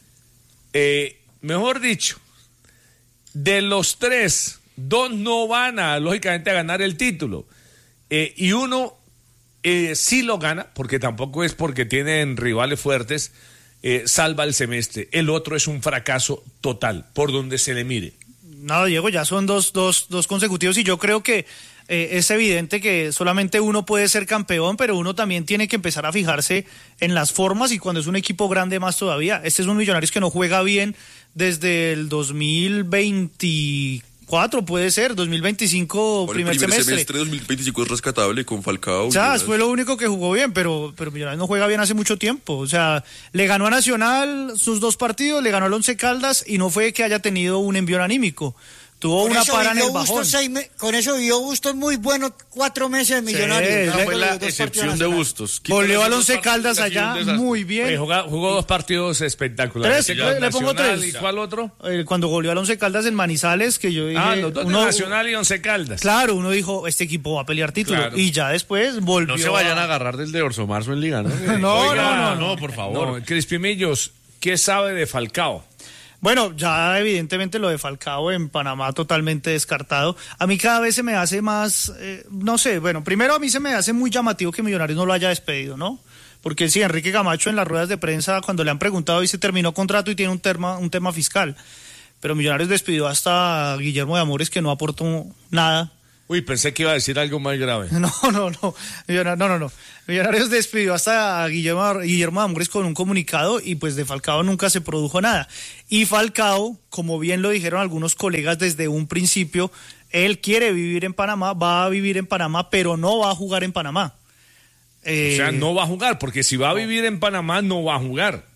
Eh, mejor dicho, de los tres, dos no van a, lógicamente, a ganar el título. Eh, y uno eh, sí lo gana, porque tampoco es porque tienen rivales fuertes, eh, salva el semestre. El otro es un fracaso total, por donde se le mire. No, Diego, ya son dos, dos, dos consecutivos y yo creo que eh, es evidente que solamente uno puede ser campeón, pero uno también tiene que empezar a fijarse en las formas y cuando es un equipo grande más todavía. Este es un Millonarios que no juega bien desde el dos mil veinticuatro, puede ser, dos mil veinticinco, Ahora, el primer, primer semestre. semestre de dos mil veinticinco es rescatable con Falcao. O sea, Millonarios. fue lo único que jugó bien, pero, pero Millonarios no juega bien hace mucho tiempo. O sea, le ganó a Nacional sus dos partidos, le ganó al Once Caldas y no fue que haya tenido un envión anímico. Tuvo Con una eso para en vivió el bajón. Bustos seis me- con eso vivió Bustos muy buenos cuatro meses de Millonarios. Sí, Luego Esa fue de la los dos excepción partidos de nacionales. Bustos. Goleó al Quítale Once esos Caldas partidos, ha sido allá un desastre. muy Eh, bien. jugó, jugó dos partidos espectaculares. Tres, El le pongo Nacional, tres. ¿Y cuál otro? Eh, Cuando goleó al Once Caldas en Manizales, que yo dije... Ah, los dos de uno- Nacional y Once Caldas. Claro, uno dijo, este equipo va a pelear título. Claro. Y ya después volvió No se vayan a agarrar del de Orso Marzo en Liga, ¿no? No, Oiga, no, no, no, por favor. No, Crispimillos, ¿qué sabe de Falcao? Bueno, ya evidentemente lo de Falcao en Panamá totalmente descartado. A mí cada vez se me hace más, eh, no sé, bueno, primero a mí se me hace muy llamativo que Millonarios no lo haya despedido, ¿no? Porque sí, Enrique Camacho en las ruedas de prensa cuando le han preguntado y se terminó contrato y tiene un tema, un tema fiscal. Pero Millonarios despidió hasta a Guillermo de Amores que no aportó nada. Uy, pensé que iba a decir algo más grave. No, no, no. Millonarios, no, no, no. Millonarios despidió hasta a Guillermo, Guillermo de Amores con un comunicado y pues de Falcao nunca se produjo nada. Y Falcao, como bien lo dijeron algunos colegas desde un principio, él quiere vivir en Panamá, va a vivir en Panamá, pero no va a jugar en Panamá. Eh, O sea, no va a jugar, porque si va a vivir en Panamá, no va a jugar.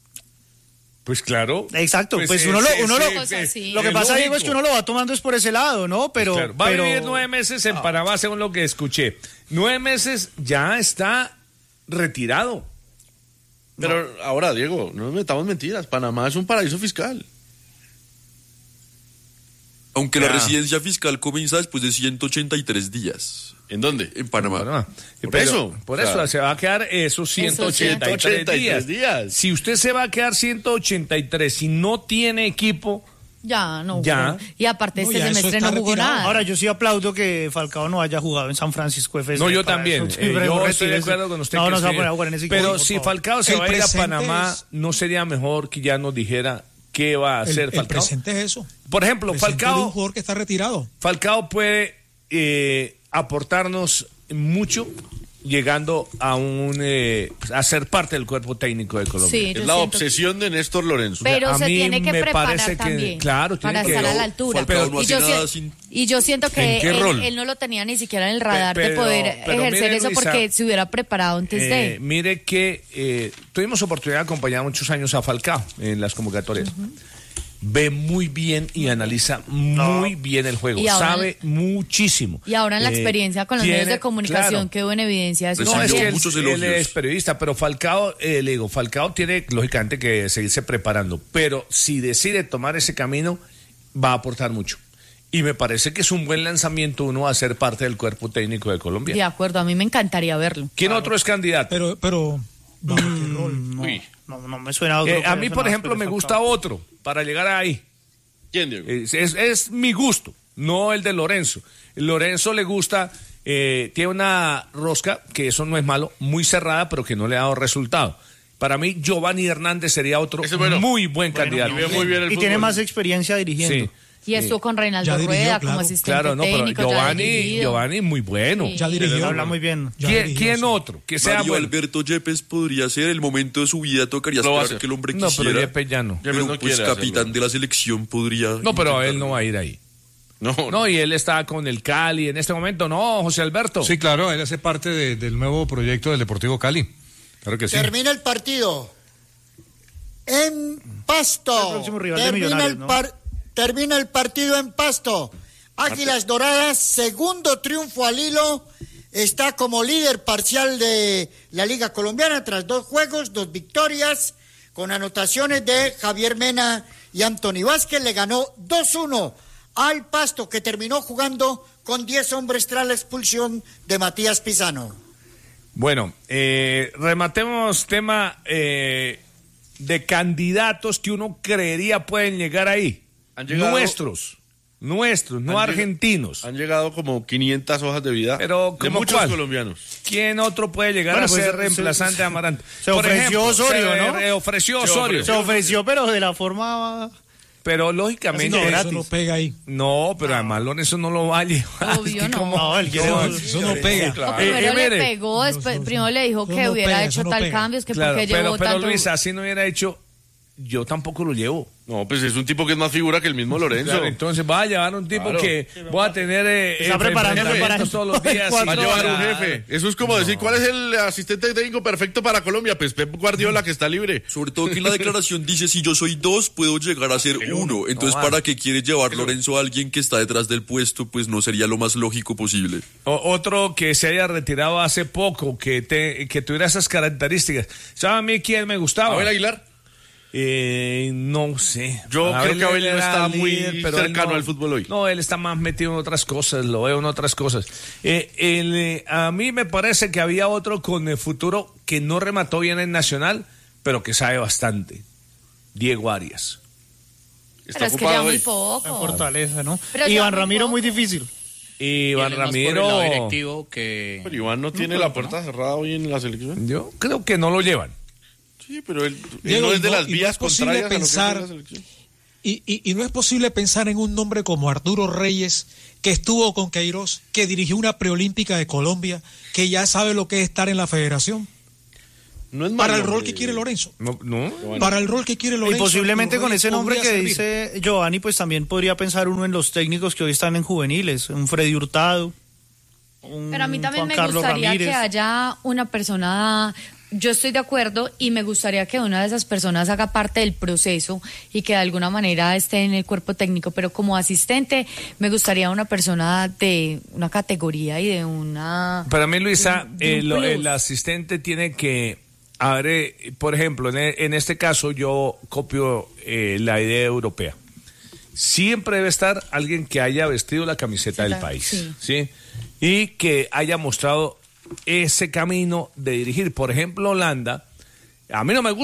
Pues claro. Exacto, pues, Pues, uno, lo, ese- uno lo, ese- Cosa así. lo que es pasa, Diego, es lógico. que uno lo va tomando es por ese lado, ¿no? Pero, Claro, va pero a vivir nueve meses en Panamá, según lo que escuché. Nueve meses ya está retirado. Pero ahora, Diego, no nos metamos mentiras. Panamá es un paraíso fiscal. Aunque Ya. la residencia fiscal comienza después de ciento ochenta y tres días. ¿En dónde? En Panamá. Panamá. Por Pero- eso, Por o sea, eso se va a quedar esos ciento ochenta y tres días. días. Si usted se va a quedar ciento ochenta y tres y no tiene equipo, Ya, no. Ya. jugó. Y aparte No, este ya eso semestre está no jugó retirado. nada. Ahora, yo sí aplaudo que Falcao no haya jugado en San Francisco F C. No, yo Para también. eso, Eh, pero yo estoy de retírese. acuerdo con usted. No, que no se va a sí. poner a jugar en ese Pero equipo, por si favor. Falcao se El va a ir a presente Panamá, es- ¿no sería mejor que ya nos dijera qué va a El, hacer el Falcao? presente es eso. Por ejemplo, Presente de un Falcao, jugador que está retirado. Falcao puede eh, aportarnos mucho llegando a un eh, a ser parte del cuerpo técnico de Colombia. Sí, Es yo la siento- obsesión de Néstor Lorenzo. Pero A se mí tiene que me preparar parece que- también claro, tiene para que- estar a la Pero altura. Falcao no y, hace yo nada si- sin- y yo siento que ¿En qué él, rol? él no lo tenía ni siquiera en el radar de pero- poder pero ejercer mire, eso Luisa, porque se hubiera preparado antes Eh, de. mire que eh, tuvimos oportunidad de acompañar muchos años a Falcao en las convocatorias. Ve muy bien y analiza muy bien el juego. Y ahora- Sabe muchísimo. Y ahora en la Eh, experiencia con los medios tiene- de comunicación claro. quedó en evidencia eso No, es Recibió que también. él, muchos él elogios. es periodista, pero Falcao, eh, le digo, Falcao tiene lógicamente que seguirse preparando, pero si decide tomar ese camino, va a aportar mucho. Y me parece que es un buen lanzamiento uno a ser parte del cuerpo técnico de Colombia. De acuerdo, a mí me encantaría verlo. ¿Quién otro es candidato? Pero, pero, ¿bajo qué rol? No, Uy. no, no me suena a otro. Eh, a que mí, me por suena ejemplo, más me que gusta Falcao. otro para llegar ahí. ¿Quién, Diego? Es, es- es mi gusto, no el de Lorenzo. Lorenzo le gusta, eh, tiene una rosca, que eso no es malo, muy cerrada, pero que no le ha dado resultado. Para mí, Giovanni Hernández sería otro Ese es bueno. muy buen candidato. y ve muy bien el Y tiene fútbol. más experiencia dirigiendo. Sí. Y estuvo con Reinaldo Ya dirigió, Rueda claro. como asistente Claro, no, pero técnico. ya Giovanni, dirigido. Giovanni muy bueno. Sí. Ya dirigió. Habla muy bien. Ya ¿Quién, dirigió, quién sí. otro? Que sea Mario bueno. Alberto Yepes podría ser el momento de su vida, tocaría Lo va a esperar hacer. que el hombre No, pero quisiera. Yepes ya no. Pero Yepes no pues quiere capitán hacerlo. de la selección podría. No, pero él intentarlo. no va a ir ahí. No, No, y él está con el Cali en este momento. No, José Alberto. Sí, claro, él hace parte de- del nuevo proyecto del Deportivo Cali. Claro que sí. Termina el partido. En Pasto. El próximo rival de termina, Millonarios, el ¿no? par- termina el partido en Pasto. Águilas Doradas, segundo triunfo al hilo. Está como líder parcial de la Liga Colombiana tras dos juegos, dos victorias, con anotaciones de Javier Mena y Anthony Vázquez. Le ganó dos uno al Pasto, que terminó jugando con diez hombres tras la expulsión de Matías Pizano. Bueno, eh, rematemos tema eh, de candidatos que uno creería pueden llegar ahí. Han llegado- Nuestros, nuestros, no Han lleg- argentinos. Han llegado como quinientas hojas de vida Pero, de ¿cómo muchos cuál? colombianos. ¿Quién otro puede llegar Bueno, a pues, ser se- reemplazante se- de Amarante? se Por ofreció ejemplo, Osorio, se ¿no? re- ofreció Se Osorio. Se ofreció, pero de la forma. Pero lógicamente. No, gratis. eso no pega ahí. No, pero además Lorenzo no lo va a llevar. Obvio Es que no. como- No, él quiere- Eso no pega. claro. No, primero Eh, eh, le mire. pegó, después, primero le dijo eso que no hubiera pega, hecho eso no tal pega. cambios, que Claro, porque pero, llevó pero tanto... Luis, así no hubiera hecho, yo tampoco lo llevo. No, pues es un tipo que es más figura que el mismo Lorenzo. Claro, entonces va a llevar un tipo Claro. que voy a tener eh, Está preparando enfrentamientos para- todos los días. Va a y Va a no, llevar un claro. jefe. Eso es como decir, ¿cuál es el asistente técnico perfecto para Colombia? Pues Pep Guardiola, que está libre. Sobre todo que en la declaración dice, si yo soy dos, puedo llegar a ser uno. Entonces, No, ¿para vale. qué quiere llevar Lorenzo a alguien que está detrás del puesto? Pues no sería lo más lógico posible. O- otro que se haya retirado hace poco, que, te, que tuviera esas características. ¿Sabe a mí quién me gustaba? Abel Aguilar. Eh, no sé. Yo creo que Abel no era está muy pero él cercano al fútbol hoy. No, él está más metido en otras cosas, lo veo en otras cosas. Eh, el, eh, a mí me parece que había otro con el futuro que no remató bien en Nacional, pero que sabe bastante. Diego Arias. Pero es que ya muy poco. En Fortaleza, ¿no? Pero ya Iván muy Ramiro, poco. muy difícil. Iván Él es más por el Ramiro. lado directivo que... Pero Iván no tiene la puerta cerrada hoy en la selección. Yo creo que no lo llevan. Sí, pero él, él Diego, no es de y no- las y no vías es posible contrarias a lo que es pensar- la selección. Y, y, y no es posible pensar en un nombre como Arturo Reyes, que estuvo con Queiroz, que dirigió una preolímpica de Colombia, que ya sabe lo que es estar en la federación. No es Para malo, el rol hombre. que quiere Lorenzo. No, no. Para el rol que quiere Y Lorenzo. posiblemente Arturo con Reyes ese nombre que podría servir. dice Giovanni, pues también podría pensar uno en los técnicos que hoy están en juveniles, un Freddy Hurtado, un Pero a mí también Juan me Carlos gustaría Ramírez. que haya una persona, yo estoy de acuerdo y me gustaría que una de esas personas haga parte del proceso y que de alguna manera esté en el cuerpo técnico, pero como asistente me gustaría una persona de una categoría y de una... Para mí, Luisa, de un el, plus. el asistente tiene que, a ver, eh, por ejemplo, en, e- en este caso yo copio eh, la idea europea. Siempre debe estar alguien que haya vestido la camiseta del Claro, país, sí. ¿sí? Y que haya mostrado ese camino de dirigir. Por ejemplo, Holanda, a mí no me gusta,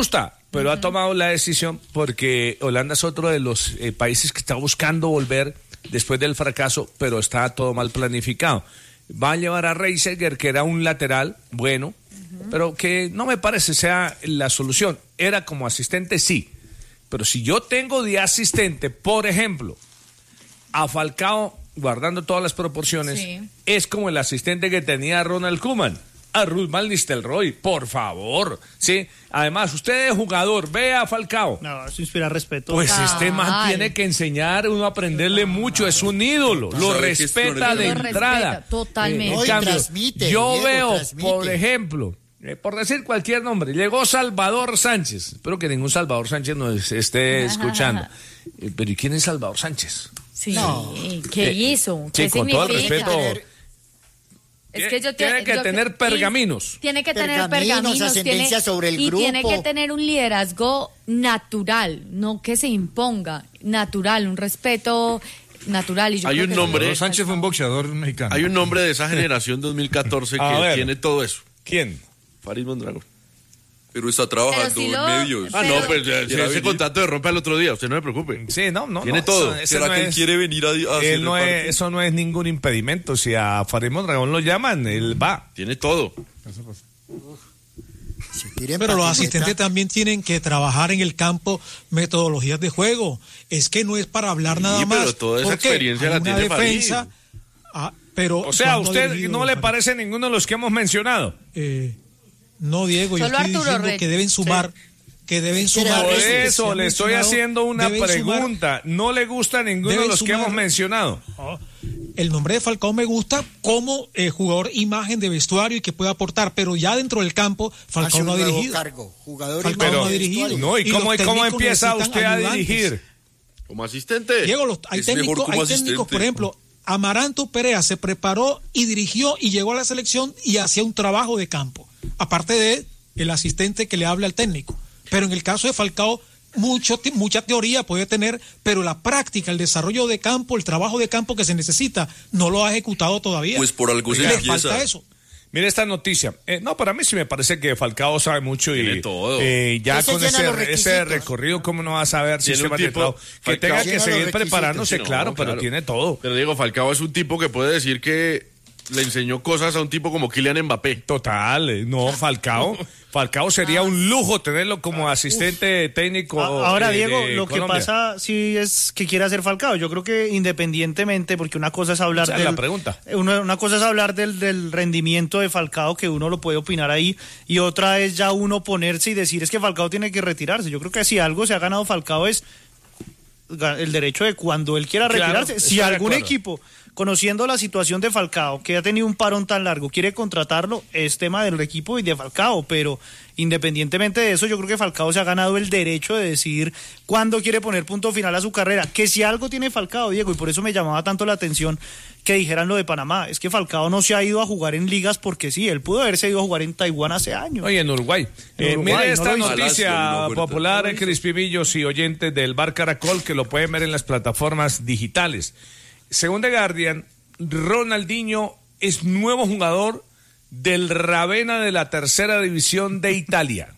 pero uh-huh. ha tomado la decisión porque Holanda es otro de los eh, países que está buscando volver después del fracaso, pero está todo mal planificado. Va a llevar a Reisiger, que era un lateral bueno, uh-huh. pero que no me parece sea la solución. Era como asistente, sí, pero si yo tengo de asistente, por ejemplo, a Falcao, guardando todas las proporciones, sí. es como el asistente que tenía Ronald Koeman, a Ruud van Nistelrooy, por favor, ¿sí? Además, usted es jugador, ve a Falcao. No, eso inspira respeto. Pues Ay. este man tiene que enseñar, uno aprenderle mucho, es un ídolo, lo respeta de lo entrada. Respeta, totalmente. En No, cambio, transmite, yo Diego, veo, transmite. por ejemplo, eh, por decir cualquier nombre, llegó Salvador Sánchez, espero que ningún Salvador Sánchez nos esté escuchando, eh, pero ¿y quién es Salvador Sánchez? Sí, No. ¿qué Eh, hizo? ¿Qué sí, con todo el significa? respeto. Es que yo tiene que yo- tener y pergaminos. Tiene que tener Pergaminos, pergaminos. ascendencia tiene- sobre el y grupo. tiene que tener un liderazgo natural, no que se imponga, natural, un respeto natural. Y yo Hay creo un que nombre- Salvador Sánchez fue un boxeador mexicano. Hay un nombre de esa generación dos mil catorce A que ver. tiene todo eso. ¿Quién? Farid Mondragón. Pero está trabajando Pero si en lo- medios. Ah, Pero- no, pues eh, si Quiera ese venir. contrato de rompe al otro día, usted no se preocupe. Sí, no, no. Tiene no, todo. Eso, ese ¿Será no que él es- quiere venir a, a hacer él no reparto? es- eso no es ningún impedimento. Si a Farid Mondragón lo llaman, él va. Tiene todo. Si tiren Pero los patineta, asistentes también tienen que trabajar en el campo metodologías de juego. Es que no es para hablar Sí, nada pero más. toda esa porque experiencia hay la una tiene Farid. defensa. Ah, pero O sea, ¿a ¿cuándo ha usted dirigido no le Farid? parece ninguno de los que hemos mencionado? Eh, no, Diego, yo Solo estoy Arturo diciendo Reyes. que deben sumar, que deben Quiere sumar. dar Por Eso que eso se han le estoy mencionado, haciendo una deben sumar- pregunta. ¿No le gusta ninguno de deben los que sumar- hemos mencionado? Oh, el nombre de Falcao me gusta como eh, jugador imagen de vestuario y que puede aportar, pero ya dentro del campo hace Falcao un no ha nuevo dirigido. cargo, jugador Falcao y no ha más dirigido. vestuario. No, ¿y, Y cómo, los y cómo técnicos empieza necesitan usted a ayudantes. dirigir? Como asistente. Diego, los, hay, Es mejor técnicos, como hay técnicos, asistente. por ejemplo, Amaranto Perea se preparó y dirigió y llegó a la selección y hacía un trabajo de campo, aparte de el asistente que le habla al técnico. Pero en el caso de Falcao, mucho, te- mucha teoría puede tener, pero la práctica, el desarrollo de campo, el trabajo de campo que se necesita, no lo ha ejecutado todavía. Pues por algo se Le empieza. falta eso. Mire esta noticia. Eh, no, para mí sí me parece que Falcao sabe mucho y Tiene todo. eh, ya Ese con llena ese, los ese requisitos. recorrido, ¿cómo no va a saber Tiene sistema un de tipo- trabajo? Que Falcao tenga que llena los seguir requisitos. preparándose, Sí, no, claro, pero claro. tiene todo. Pero Diego Falcao es un tipo que puede decir que le enseñó cosas a un tipo como Kylian Mbappé. Total, eh, no, Falcao. Falcao sería un lujo tenerlo como asistente técnico. A- Ahora, eh, Diego, de lo que Colombia. pasa sí es que quiere hacer Falcao. Yo creo que independientemente, porque una cosa es hablar Esa es del, la pregunta. Una, una cosa es hablar del, del rendimiento de Falcao, que uno lo puede opinar ahí, y otra es ya uno ponerse y decir es que Falcao tiene que retirarse. Yo creo que si algo se ha ganado Falcao es ga- el derecho de cuando él quiera Claro, retirarse. estoy Si de algún acuerdo. equipo, conociendo la situación de Falcao, que ha tenido un parón tan largo, quiere contratarlo, es tema del equipo y de Falcao, pero independientemente de eso, yo creo que Falcao se ha ganado el derecho de decidir cuándo quiere poner punto final a su carrera. Que si algo tiene Falcao, Diego, y por eso me llamaba tanto la atención que dijeran lo de Panamá, es que Falcao no se ha ido a jugar en ligas porque sí, él pudo haberse ido a jugar en Taiwán hace años. Oye, en Uruguay. En Eh, Uruguay, mire no esta lo hizo. noticia Palacio, una popular, puerta. Crispivillos y oyentes del Bar Caracol, que lo pueden ver en las plataformas digitales. Según The Guardian, Ronaldinho es nuevo jugador del Ravenna de la tercera división de Italia.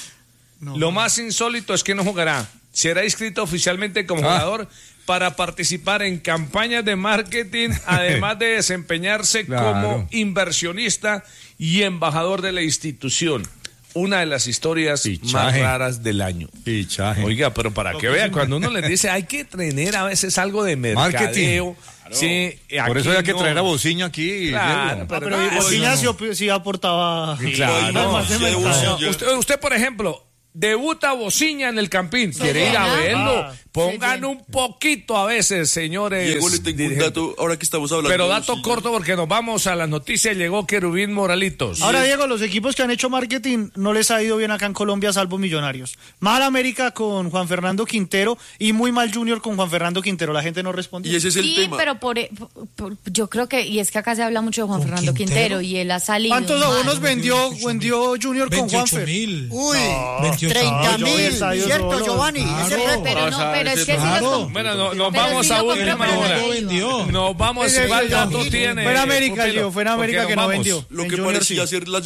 Lo más insólito es que no jugará. Será inscrito oficialmente como Ah. jugador para participar en campañas de marketing, además de desempeñarse Claro. como inversionista y embajador de la institución. Una de las historias Fichaje. más raras del año. Fichaje. Oiga, pero para que vea, cuando uno les dice hay que tener a veces algo de mercadeo. Sí, Por eso aquí hay que no. traer a Bociño aquí. Claro, Diego. pero Pero no, Bociña no. sí, sí aportaba. Claro. No, más de Sí, de mercado. Bociña. Usted, usted, por ejemplo, debuta Bociña en el Campín. Quiere ir a llena. verlo. Ah, Pongan un poquito a veces, señores. Diego, le tengo un dirigentes. dato, ahora que estamos hablando. Pero de dato Bociña. corto porque nos vamos a las noticias. Llegó Querubín Moralitos. Ahora, Diego, los equipos que han hecho marketing no les ha ido bien acá en Colombia, salvo Millonarios. Mal América con Juan Fernando Quintero y muy mal Junior con Juan Fernando Quintero. La gente no respondió. Y ese es el Sí, tema. pero por, por- por- yo creo que, y es que acá se habla mucho de Juan ¿Con Fernando Quintero? Quintero? y él ha salido. ¿Cuántos mal. abonos vendió, vendió Junior con veintiocho Juanfer? mil. Uy, veintiocho. treinta yo voy mil, al estadio ¿cierto, solo. Giovanni? Claro. Ese récord. Pero O no, sea, pero es ese que si claro. los com- Bueno, no- nos pero vamos si a lo última compran para hora. ellos. vendió. Nos vamos, Ese- ¿cuál ese- dato ese- tiene? Fue en América, Pupilo? Gio, fue en América Porque que nos no vamos. vendió. Lo En que Junior parecía sí. ser la